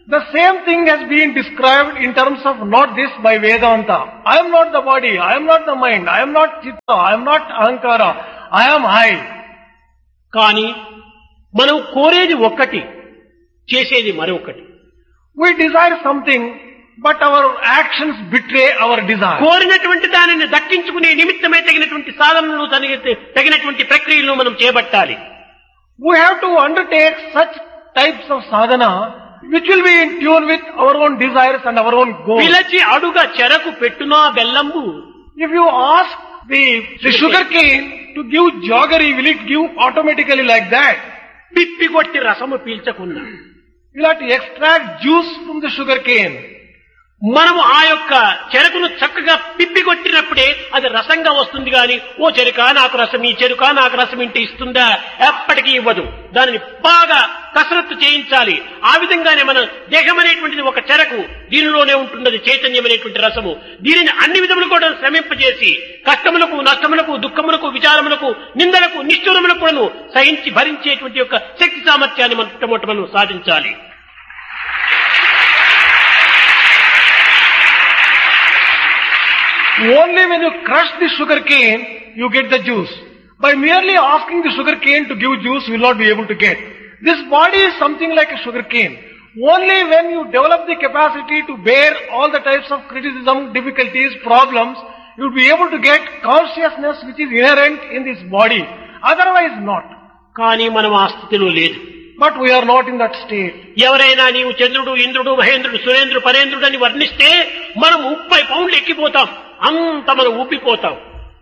Speaker 1: The same thing has been described in terms of not this by Vedanta. I am not the body, I am not the mind, I am not Chitta, I am not Ahankara, I am I.
Speaker 2: కానీ మనం కోరేది ఒక్కటి, చేసేది మరొకటి.
Speaker 1: We desire something, but our actions betray our desire.
Speaker 2: కోరినటువంటి దానిని దక్కించుకునే నిమిత్తమే తగినటువంటి సాధనలు, తగినటువంటి ప్రక్రియలను మనం చేపట్టాలి.
Speaker 1: We have to undertake such types of sadhana which will be in tune with our own desires and our own goals.
Speaker 2: పిలచి అడుగ చెరకు పెట్టునా బెల్లంబు.
Speaker 1: If you ask the sugarcane to give jaggery, will it give automatically like that?
Speaker 2: పిప్పి కొట్టి రసము పీల్చకున్నా.
Speaker 1: You have to extract juice from the sugarcane.
Speaker 2: మనము ఆ యొక్క చెరుకును చక్కగా పిప్పి కొట్టినప్పుడే అది రసంగా వస్తుంది గాని ఓ చెరుక నాకు రసం, ఈ చెరుక నాకు రసం ఇంటి ఇస్తుందా? ఎప్పటికీ ఇవ్వదు. దానిని బాగా కసరత్తు చేయించాలి. ఆ విధంగానే మన దేహం అనేటువంటిది ఒక చెరకు, దీనిలోనే ఉంటున్నది చైతన్యం అనేటువంటి రసము. దీనిని అన్ని విధములు కూడా శ్రమింపజేసి కష్టములకు, నష్టములకు, దుఃఖములకు, విచారములకు, నిందలకు, నిష్ఠురములకు కూడా సహించి భరించేటువంటి యొక్క శక్తి సామర్థ్యాన్ని మనం సాధించాలి.
Speaker 1: Only when you crush the sugarcane, you get the juice. By merely asking the sugarcane to give juice, you will not be able to get. This body is something like a sugarcane. Only when you develop the capacity to bear all the types of criticism, difficulties, problems, you will be able to get consciousness which is inherent in this body. Otherwise not.
Speaker 2: కానీ మనం ఆ స్థితిలో లేదు.
Speaker 1: But we are not in that state.
Speaker 2: ఎవరైనా నీవు చంద్రుడు, ఇంద్రుడు, మహేంద్రుడు, సురేంద్రుడు, పరేంద్రుడు అని వర్ణిస్తే మనం 30 పౌండ్లు ఎక్కిపోతాం. అంత మనం ఊపిపోతాం.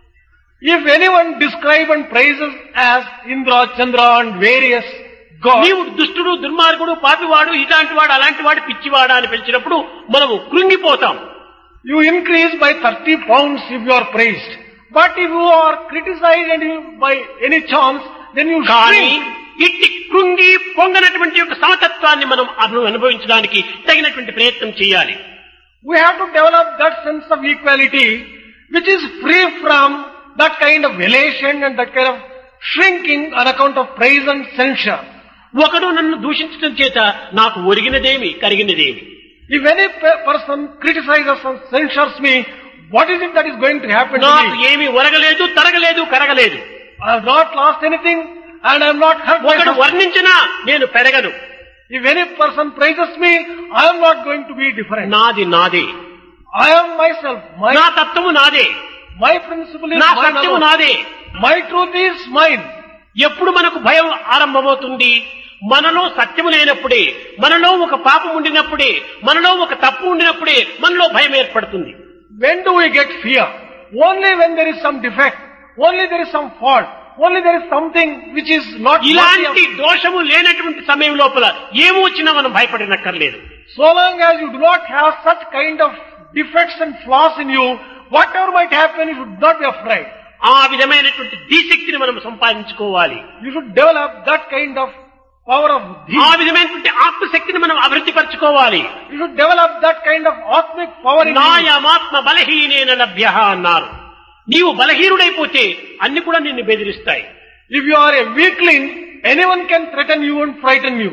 Speaker 1: If anyone describe and praises as Indra, Chandra and various gods,
Speaker 2: నీవు దుష్టుడు, దుర్మార్గుడు, పాపివాడు, ఇలాంటి వాడు, అలాంటి వాడు, పిచ్చివాడా అని పిలిచినప్పుడు మనము కృంగిపోతాం.
Speaker 1: You increase by 30 pounds if you are praised. But if you are criticized and you, by any chance, then you
Speaker 2: కానీ
Speaker 1: shrink.
Speaker 2: ఇట్టి కృంగి పొంగనటువంటి యొక్క సమతత్వాన్ని మనం అనుభవించడానికి తగినటువంటి ప్రయత్నం చేయాలి.
Speaker 1: We have to develop that sense of equality which is free from that kind of elation and that kind of shrinking on account of praise and censure.
Speaker 2: ఒకడు నన్ను దూషించడం చేత నాకు ఒరిగినదేమి, కరిగినదేమి?
Speaker 1: If any person criticizes and censures me, what is it that is going to happen to
Speaker 2: నాకు
Speaker 1: me?
Speaker 2: ఏమి ఒరగలేదు, తరగలేదు, కరగలేదు.
Speaker 1: I have not lost anything and I am not hurt
Speaker 2: ఒకడు
Speaker 1: myself.
Speaker 2: వర్ణించినా నేను పెరగను.
Speaker 1: If any person praises me, I am not going to be different.
Speaker 2: నాది నాదే,
Speaker 1: I am myself.
Speaker 2: నా తత్వము నాదే,
Speaker 1: My principle is
Speaker 2: నా
Speaker 1: mine
Speaker 2: సత్యము
Speaker 1: alone.
Speaker 2: నాదే.
Speaker 1: My truth is mine.
Speaker 2: ఎప్పుడు మనకు భయం ఆరంభమవుతుంది? మనలో సత్యము లేనప్పుడే, మనలో ఒక పాపం ఉండినప్పుడే, మనలో ఒక తప్పు ఉండినప్పుడే మనలో భయం ఏర్పడుతుంది.
Speaker 1: When do we get fear? Only when there is some defect. Only there is some fault. Only there is something which is not worthy
Speaker 2: ఇలాంటి
Speaker 1: of-
Speaker 2: దోషము లేనటువంటి సమయం లోపల ఏమొచ్చినా మనం భయపడనక్కర్లేదు.
Speaker 1: So long as you do not have such kind of defects and flaws in you, whatever might happen, you should not be afraid.
Speaker 2: ఆ విధమైనటువంటి ధీశక్తిని మనం సంపాదించుకోవాలి.
Speaker 1: You should develop that kind of power of
Speaker 2: ఆ
Speaker 1: dhi.
Speaker 2: విధమైనటువంటి ఆత్మశక్తిని మనం అభివృద్ధి పరచుకోవాలి.
Speaker 1: You should develop that kind of atmic power in you.
Speaker 2: నాయమాత్మ బలహీనేన లభ్యః అన్నారు. నీవు బలహీనుడైపోతే అన్ని కూడా నిన్ను బెదిరిస్తాయి.
Speaker 1: If you are a weakling, anyone can threaten you and frighten you.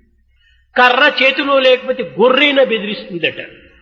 Speaker 2: కర్ర చేతిలో లేకపోతే గొర్రెన బెదిరిస్తుందట.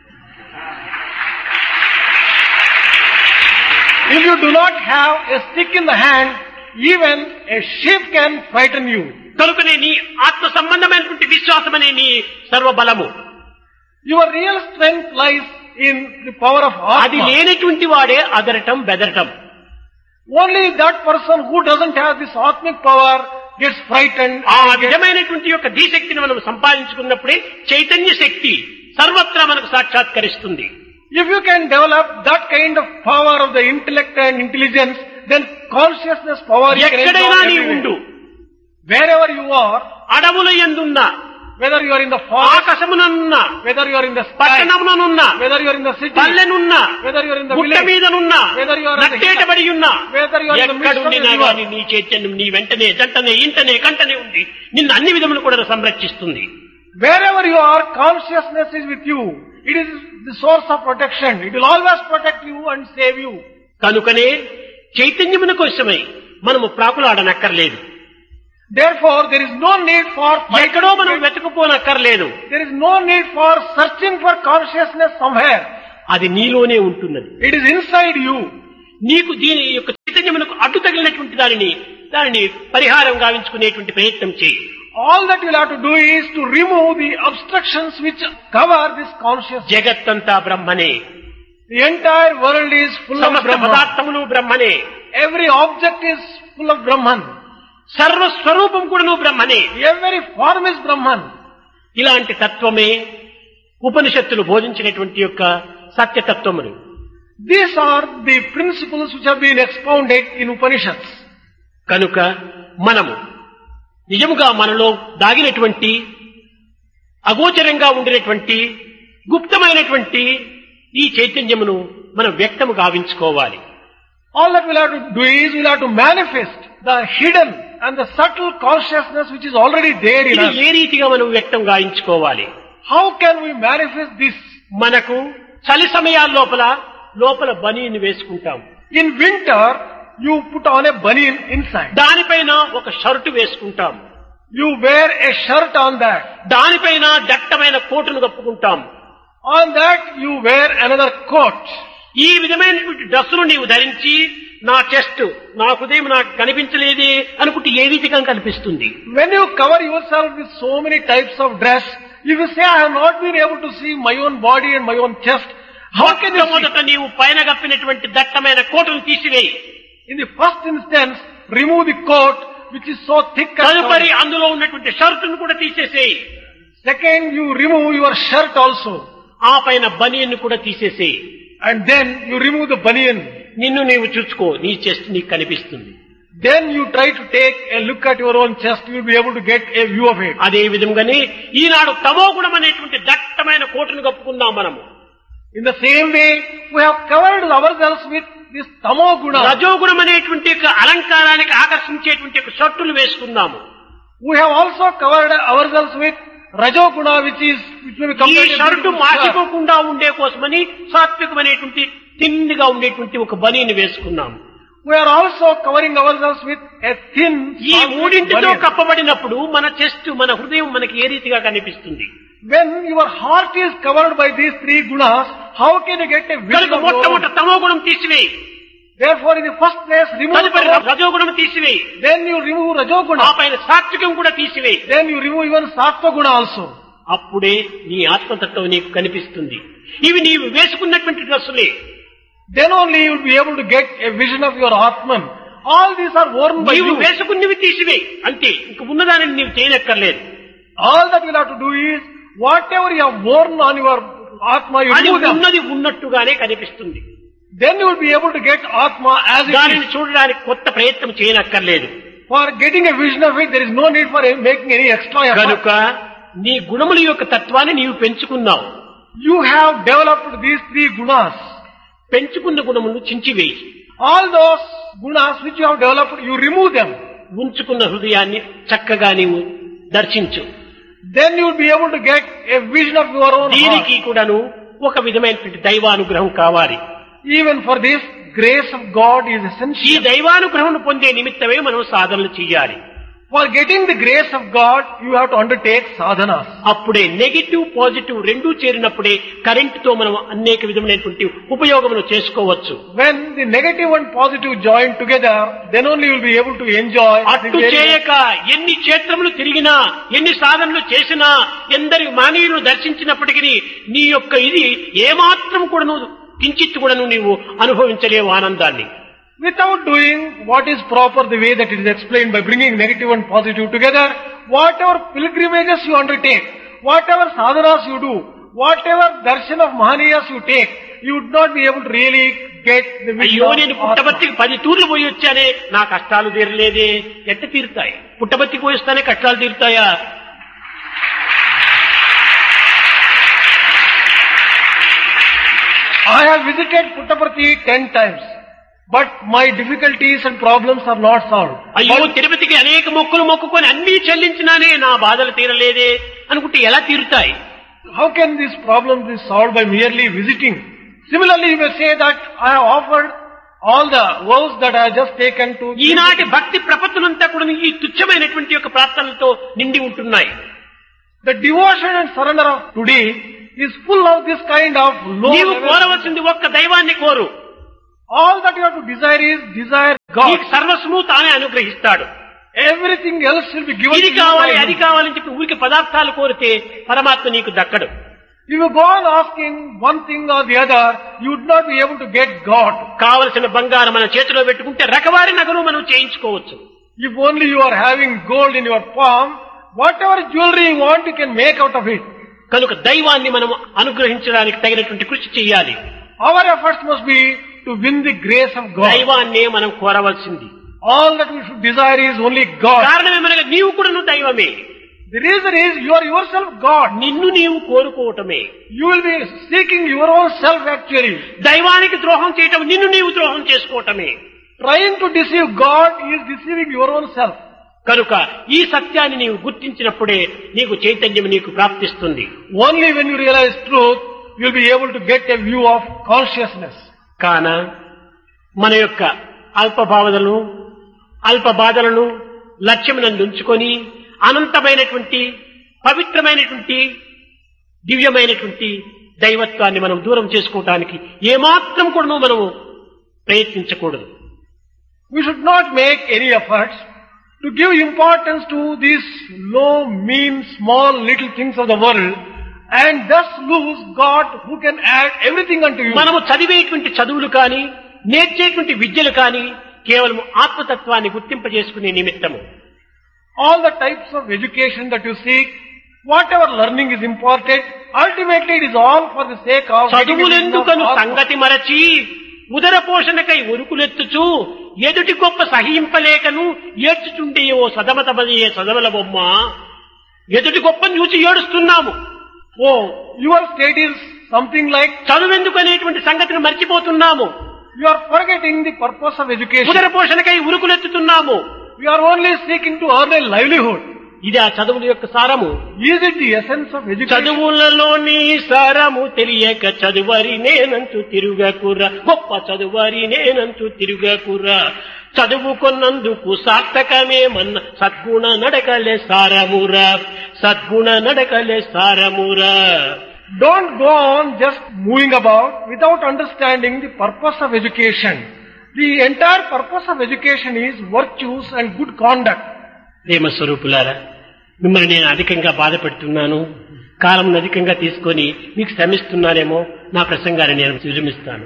Speaker 1: If you do not have a stick in the hand, even a sheep can frighten you.
Speaker 2: కనుకనే నీ ఆత్మ సంబంధమైనటువంటి విశ్వాసం అనే నీ సర్వబలము.
Speaker 1: Your real strength lies in the power of
Speaker 2: అది
Speaker 1: Atma.
Speaker 2: లేనటువంటి వాడే అదరటం బెదరటం.
Speaker 1: Only that person who doesn't have this Atmic power gets frightened.
Speaker 2: ఆ
Speaker 1: and gets-
Speaker 2: విధమైనటువంటి యొక్క ధీశక్తిని మనం సంపాదించుకున్నప్పుడే చైతన్య శక్తి సర్వత్రా మనకు సాక్షాత్కరిస్తుంది.
Speaker 1: If you can develop that kind of power of the intellect and intelligence, then consciousness power you can
Speaker 2: ఎక్కడైనా నీ
Speaker 1: enjoy
Speaker 2: ఉండు,
Speaker 1: everywhere. Wherever you are,
Speaker 2: అడవుల యందున్నా,
Speaker 1: whether you are in the forest,
Speaker 2: ఆకాశమునన్నా,
Speaker 1: whether you are in the sky,
Speaker 2: పట్టణముననున్నా,
Speaker 1: whether you are in the city,
Speaker 2: పల్లెనున్నా,
Speaker 1: whether you are in the
Speaker 2: గుట్ట
Speaker 1: village,
Speaker 2: మీదనున్నా,
Speaker 1: whether you are in the
Speaker 2: నట్టేటబడి ఉన్నా,
Speaker 1: whether you are in the midst of the
Speaker 2: ఎక్కడుండినా
Speaker 1: river,
Speaker 2: గాని నీ చైతన్యం నీ వెంటనే జంటనే ఇంటనే కంటనే ఉంది నిన్ను అన్ని విధములు కూడా సంరక్షిస్తుంది.
Speaker 1: wherever you are, consciousness is with you. It is the source of protection. It will always protect you and save you.
Speaker 2: కనుకనే చైతన్యమున కోసమై మనము ప్రాకులాడనక్కర్లేదు.
Speaker 1: Therefore, there is no need for
Speaker 2: ఎక్కడో మనం వెతుకుపోనక్కర్లేదు.
Speaker 1: there is no need for searching for consciousness somewhere.
Speaker 2: అది నీలోనే ఉంటున్నది.
Speaker 1: It is inside you.
Speaker 2: నీకు దీని యొక్క చైతన్యమునకు అడ్డు తగిలినటువంటి దానిని పరిహారం గావించుకునేటువంటి ప్రయత్నం చేయి.
Speaker 1: All that you will have to do is to remove the obstructions which cover this consciousness.
Speaker 2: జగత్తంతా బ్రహ్మనే.
Speaker 1: The entire world is full of
Speaker 2: సమస్త
Speaker 1: Brahman.
Speaker 2: పదార్థములు బ్రహ్మనే.
Speaker 1: Every object is full of Brahman.
Speaker 2: సర్వస్వరూపం కూడాను బ్రహ్మనే.
Speaker 1: Every form is Brahman.
Speaker 2: ఇలాంటి తత్వమే ఉపనిషత్తులు బోధించినటువంటి యొక్క సత్యతత్వములు.
Speaker 1: These are the principles which have been expounded in Upanishads.
Speaker 2: కనుక మనము నిజముగా మనలో దాగినటువంటి అగోచరంగా ఉండినటువంటి గుప్తమైనటువంటి ఈ చైతన్యమును మనం వ్యక్తము గావించుకోవాలి.
Speaker 1: All that we'll have to do is we'll have to manifest the hidden and the subtle consciousness which is already there in
Speaker 2: ఇది
Speaker 1: us.
Speaker 2: ఏ రీతిగా మనం వ్యక్తం గావించుకోవాలి?
Speaker 1: How can we manifest this?
Speaker 2: మనకు చలి సమయాల లోపల బనీని వేసుకుంటాం.
Speaker 1: In winter, you put on a banian inside.
Speaker 2: దానిపైన ఒక షర్టు వేసుకుంటాం.
Speaker 1: You wear a shirt on that.
Speaker 2: దానిపైన దట్టమైన కోటును కప్పుకుంటాం.
Speaker 1: On that, you wear another coat.
Speaker 2: ఈ విధమైనటువంటి డ్రెస్సును నీవు ధరించి నా చెస్ట్, నా హృదయం నాకు కనిపించలేదే అనుకుంటే ఏ రీతిగా కనిపిస్తుంది?
Speaker 1: When you cover yourself with so many types of dress, if you say, I have not been able to see my own body and my own chest, how can you see?
Speaker 2: మొదట నీవు పైన కప్పినటువంటి దట్టమైన కోటును తీసివేయి.
Speaker 1: In the first instance, remove the coat which is so thick and
Speaker 2: తదుపరి
Speaker 1: solid.
Speaker 2: అందులో ఉన్నటువంటి షర్టును కూడా తీసేసేయి.
Speaker 1: Second, you remove your shirt also.
Speaker 2: ఆ పైన బనియన్ కూడా తీసేసేయి.
Speaker 1: And then you remove the banian.
Speaker 2: నిన్ను నీవు చూసుకో, నీ చెస్ట్ నీకు కనిపిస్తుంది.
Speaker 1: Then you try to take a look at your own chest, you will be able to get a view of it.
Speaker 2: అదే విధంగానే ఈనాడు తమో గుణం అనేటువంటి దట్టమైన కోటును కప్పుకున్నాం మనము.
Speaker 1: In the same way, we have covered ourselves with this tamo guna.
Speaker 2: రజోగుణం అనేటువంటి యొక్క అలంకారానికి ఆకర్షించేటువంటి యొక్క షర్టులు వేసుకున్నాము.
Speaker 1: We have also covered ourselves with rajoguna, which will be
Speaker 2: ఈ
Speaker 1: compared
Speaker 2: షర్టు
Speaker 1: to
Speaker 2: మాసిపోకుండా ఉండే కోసమని సాత్వికమైనటువంటి తిన్నిగా ఉండేటువంటి ఒక బనీని వేసుకున్నాము.
Speaker 1: We are also covering ourselves with a thin.
Speaker 2: ఈ మూడింటితో
Speaker 1: banian.
Speaker 2: కప్పబడినప్పుడు మన చెస్ట్, మన హృదయం మనకి ఏ రీతిగా కనిపిస్తుంది?
Speaker 1: When your heart is covered by these three gunas, how can you get a vision
Speaker 2: కనుక
Speaker 1: of your
Speaker 2: మొట్టమొదట
Speaker 1: own?
Speaker 2: తమో గుణం తీసివేయి.
Speaker 1: Therefore, in the first place, remove
Speaker 2: తదుపరి
Speaker 1: tamo,
Speaker 2: రజోగుణం తీసివేయి.
Speaker 1: then you remove
Speaker 2: ఆ
Speaker 1: rajoguna,
Speaker 2: పైన సాత్వికం కూడా తీసివేయి.
Speaker 1: then you remove even sattva guna also.
Speaker 2: అప్పుడే నీ ఆత్మతత్వం నీకు కనిపిస్తుంది. ఇవి నీవు వేసుకున్నటువంటి డ్రెస్సులే.
Speaker 1: Then only you will be able to get a vision of your Atman. All these are worn by
Speaker 2: నీవు
Speaker 1: you.
Speaker 2: వేసుకున్నవి తీసివేయి అంతే. ఇంక ఉన్నదానిని నీవు చేయనక్కర్లేదు.
Speaker 1: All that you will have to do is, whatever you have worn on your Atma, you
Speaker 2: అది
Speaker 1: remove them.
Speaker 2: ఉన్నది ఉన్నట్టుగానే కనిపిస్తుంది.
Speaker 1: Then you will be able to get Atma as it
Speaker 2: దానిని
Speaker 1: is.
Speaker 2: చూడడానికి కొత్త ప్రయత్నం చేయనక్కర్లేదు.
Speaker 1: For getting a vision of it, there is no need for making any extra effort.
Speaker 2: కనుక నీ గుణముల యొక్క తత్వాన్ని నీవు పెంచుకున్నావు.
Speaker 1: You have developed these three gunas.
Speaker 2: పెంచుకున్న గుణములను చించివేయి.
Speaker 1: All those gunas which you have developed, you remove them.
Speaker 2: ఉంచుకున్న హృదయాన్ని చక్కగా నీవు దర్శించు.
Speaker 1: Then you will be able to get a vision of your own heart.
Speaker 2: దీనికి కూడాను ఒక విధమైనటువంటి దైవానుగ్రహం కావాలి.
Speaker 1: Even for this, grace of God is
Speaker 2: ఈ
Speaker 1: essential.
Speaker 2: దైవానుగ్రహం పొందే నిమిత్తమే మనం సాధనలు చేయాలి.
Speaker 1: For getting the grace of God, you have to undertake sadhanas.
Speaker 2: అప్పుడే నెగిటివ్ పాజిటివ్ రెండూ చేరినప్పుడే కరెంటుతో మనం అనేక విధమైనటువంటి ఉపయోగములు చేసుకోవచ్చు.
Speaker 1: When the negative and positive join together, then only you will be able to enjoy.
Speaker 2: అట్టు చేయక ఎన్ని క్షేత్రములు తిరిగినా, ఎన్ని సాధనలు చేసినా, ఎందరి మానవులను దర్శించినప్పటికీ నీ యొక్క ఇది ఏమాత్రం కూడాను కించిత్తు కూడాను నీవు అనుభవించలేవు ఆనందాన్ని.
Speaker 1: Without doing what is proper, the way that it is explained by bringing negative and positive together, whatever pilgrimages you undertake, whatever sadhanas you do, whatever darshan of Mahaniyas you take, you would not be able to really get the vision
Speaker 2: అయ్యో
Speaker 1: of
Speaker 2: నేను
Speaker 1: Atma.
Speaker 2: పుట్టబర్తికి 10 తూర్లు పోయి వచ్చానే, నా కష్టాలు తీరలేదే. ఎట్ట తీరుతాయి? పుట్టబర్తికి పోయి వస్తానే కష్టాలు తీరుతాయా?
Speaker 1: I have visited Puttaparthi 10 times, but my difficulties and problems are not solved.
Speaker 2: అయ్యో తిరుపతికి అనేక మొక్కులు మొక్కుకొని అన్ని చెల్లించినానే నా బాధలు తీరలేదే అనుకుంటే ఎలా తీరుతాయి?
Speaker 1: How can this problem be solved by merely visiting? Similarly, you may say that I have offered All the vows that I have just taken to...
Speaker 2: ఈనాటి భక్తి ప్రపత్తులంతా కూడా ఈ తుచ్చమైనటువంటి యొక్క ప్రార్థనలతో నిండి ఉంటున్నాయి.
Speaker 1: The devotion and surrender of today is full of this kind of low
Speaker 2: నీవు
Speaker 1: level.
Speaker 2: కోరవలసింది ఒక్క దైవాన్ని కోరు.
Speaker 1: All that you have to desire is desire God.
Speaker 2: నీకు సర్వస్వము తానే అనుగ్రహిస్తాడు.
Speaker 1: Everything else will be given
Speaker 2: ఇది
Speaker 1: to you
Speaker 2: కావాలి
Speaker 1: by
Speaker 2: అది
Speaker 1: Him.
Speaker 2: కావాలని చెప్పి ఊరికి పదార్థాలు కోరితే పరమాత్మ నీకు దక్కడు.
Speaker 1: If you go on asking one thing or the other, you would not be able to get God.
Speaker 2: కావలసిన బంగారం మన చేతిలో పెట్టుకుంటే రకవారి నగలు మనం చేయించుకోవచ్చు.
Speaker 1: If only you are having gold in your palm, whatever jewelry you want, you can make out of it.
Speaker 2: కనుక దైవాన్ని మనం అనుగ్రహించడానికి తగినటువంటి కృషి చేయాలి.
Speaker 1: Our efforts must be to win the grace of God.
Speaker 2: దైవాన్నే మనం కోరవలసింది.
Speaker 1: All that we should desire is only God.
Speaker 2: కారణమేమనగా నీవు కూడా నువ్వు దైవమే.
Speaker 1: The reason is you are yourself God.
Speaker 2: నిన్ను నీవు కోరుకోవటమే.
Speaker 1: You will be seeking your own self actually.
Speaker 2: దైవానికి ద్రోహం చేయటం నిన్ను నీవు ద్రోహం చేసుకోవటమే.
Speaker 1: Trying to deceive God is deceiving your own self.
Speaker 2: కనుక ఈ సత్యాన్ని నీవు గుర్తించినప్పుడే నీకు చైతన్యం నీకు ప్రాప్తిస్తుంది.
Speaker 1: Only when you realize truth, you will be able to get a view of consciousness.
Speaker 2: కాన మన యొక్క అల్ప బాధలను లక్ష్యమునందు ఉంచుకొని అనంతమైనటువంటి పవిత్రమైనటువంటి దివ్యమైనటువంటి దైవత్వాన్ని మనం దూరం చేసుకోవటానికి ఏమాత్రం కూడా మనము ప్రయత్నించకూడదు.
Speaker 1: We should not make any efforts to give importance to these low, mean, small, little things of the world and thus lose God who can add everything unto you.
Speaker 2: మనము చదివేటువంటి చదువులు కానీ నేర్చేటువంటి విద్యలు కానీ కేవలం ఆత్మతత్వాన్ని గుర్తింపజేసుకునే నిమిత్తము.
Speaker 1: All the types of education that you seek, whatever learning is imparted, ultimately it is all for the sake of...
Speaker 2: చదువులెందుకను సంగతి మరచి ఉదర పోషణకై ఉరుకులెత్తుచు ఎదుటి గొప్ప సహింపలేకను ఏడ్చుచుండే ఓ సదమతమయ్యే సదమల బొమ్మ. ఎదుటి గొప్పను చూసి ఏడుస్తున్నాము.
Speaker 1: Oh, your state is something like...
Speaker 2: చదువెందుకు అనేటువంటి సంగతిని మర్చిపోతున్నాము.
Speaker 1: You are forgetting the purpose of education.
Speaker 2: ఉదర పోషణకై ఉరుకులెత్తుతున్నాము.
Speaker 1: You are only seeking to earn a livelihood.
Speaker 2: ఇది ఆ చదువుల యొక్క సారము.
Speaker 1: Is it the essence of education?
Speaker 2: చదువులలోని సారము తెలియక చదువరి నేనంటూ తిరుగకురా, గొప్ప చదువరి నేనంటూ తిరుగకురా, చదువుకున్నందుకు సార్థకమేమన్న సద్గుణ నడకలే సారమురా, సద్గుణ నడకలే సారమురా.
Speaker 1: Don't go on just moving about without understanding the purpose of education. The entire purpose of education is virtues and good conduct.
Speaker 2: ప్రేమ స్వరూపులారా, మిమ్మల్ని నేను అధికంగా బాధపెడుతున్నాను, కాలం అధికంగా తీసుకొని మీకు శ్రమిస్తున్నానేమో, నా ప్రసంగాన్ని నేను విరమిస్తాను.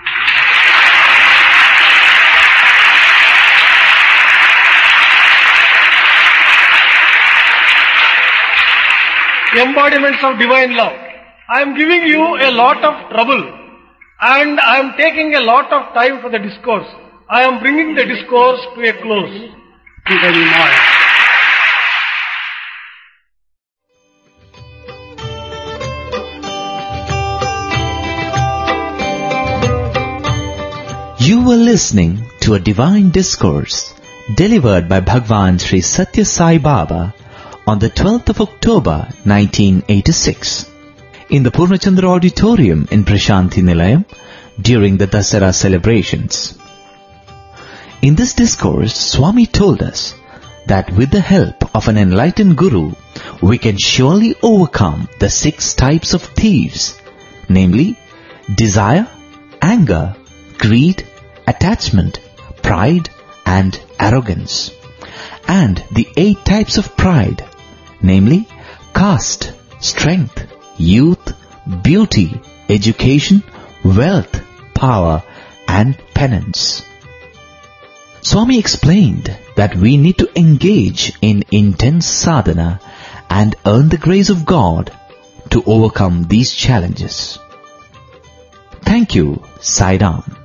Speaker 1: Embodiments of divine love. I am giving you a lot of trouble and I am taking a lot of time for the discourse. I am bringing the discourse to a close.
Speaker 3: You were listening to a divine discourse delivered by Bhagwan Sri Satya Sai Baba on the 12th of October 1986 in the Purnachandra Auditorium in Prashanthi Nilayam during the Dasara celebrations. In this discourse, Swami told us that with the help of an enlightened Guru, we can surely overcome the 6 types of thieves, namely desire, anger, greed, attachment, pride and arrogance, and the 8 types of pride, namely caste, strength, youth, beauty, education, wealth, power and penance. Swami explained that we need to engage in intense sadhana and earn the grace of God to overcome these challenges. Thank you, Sai Ram.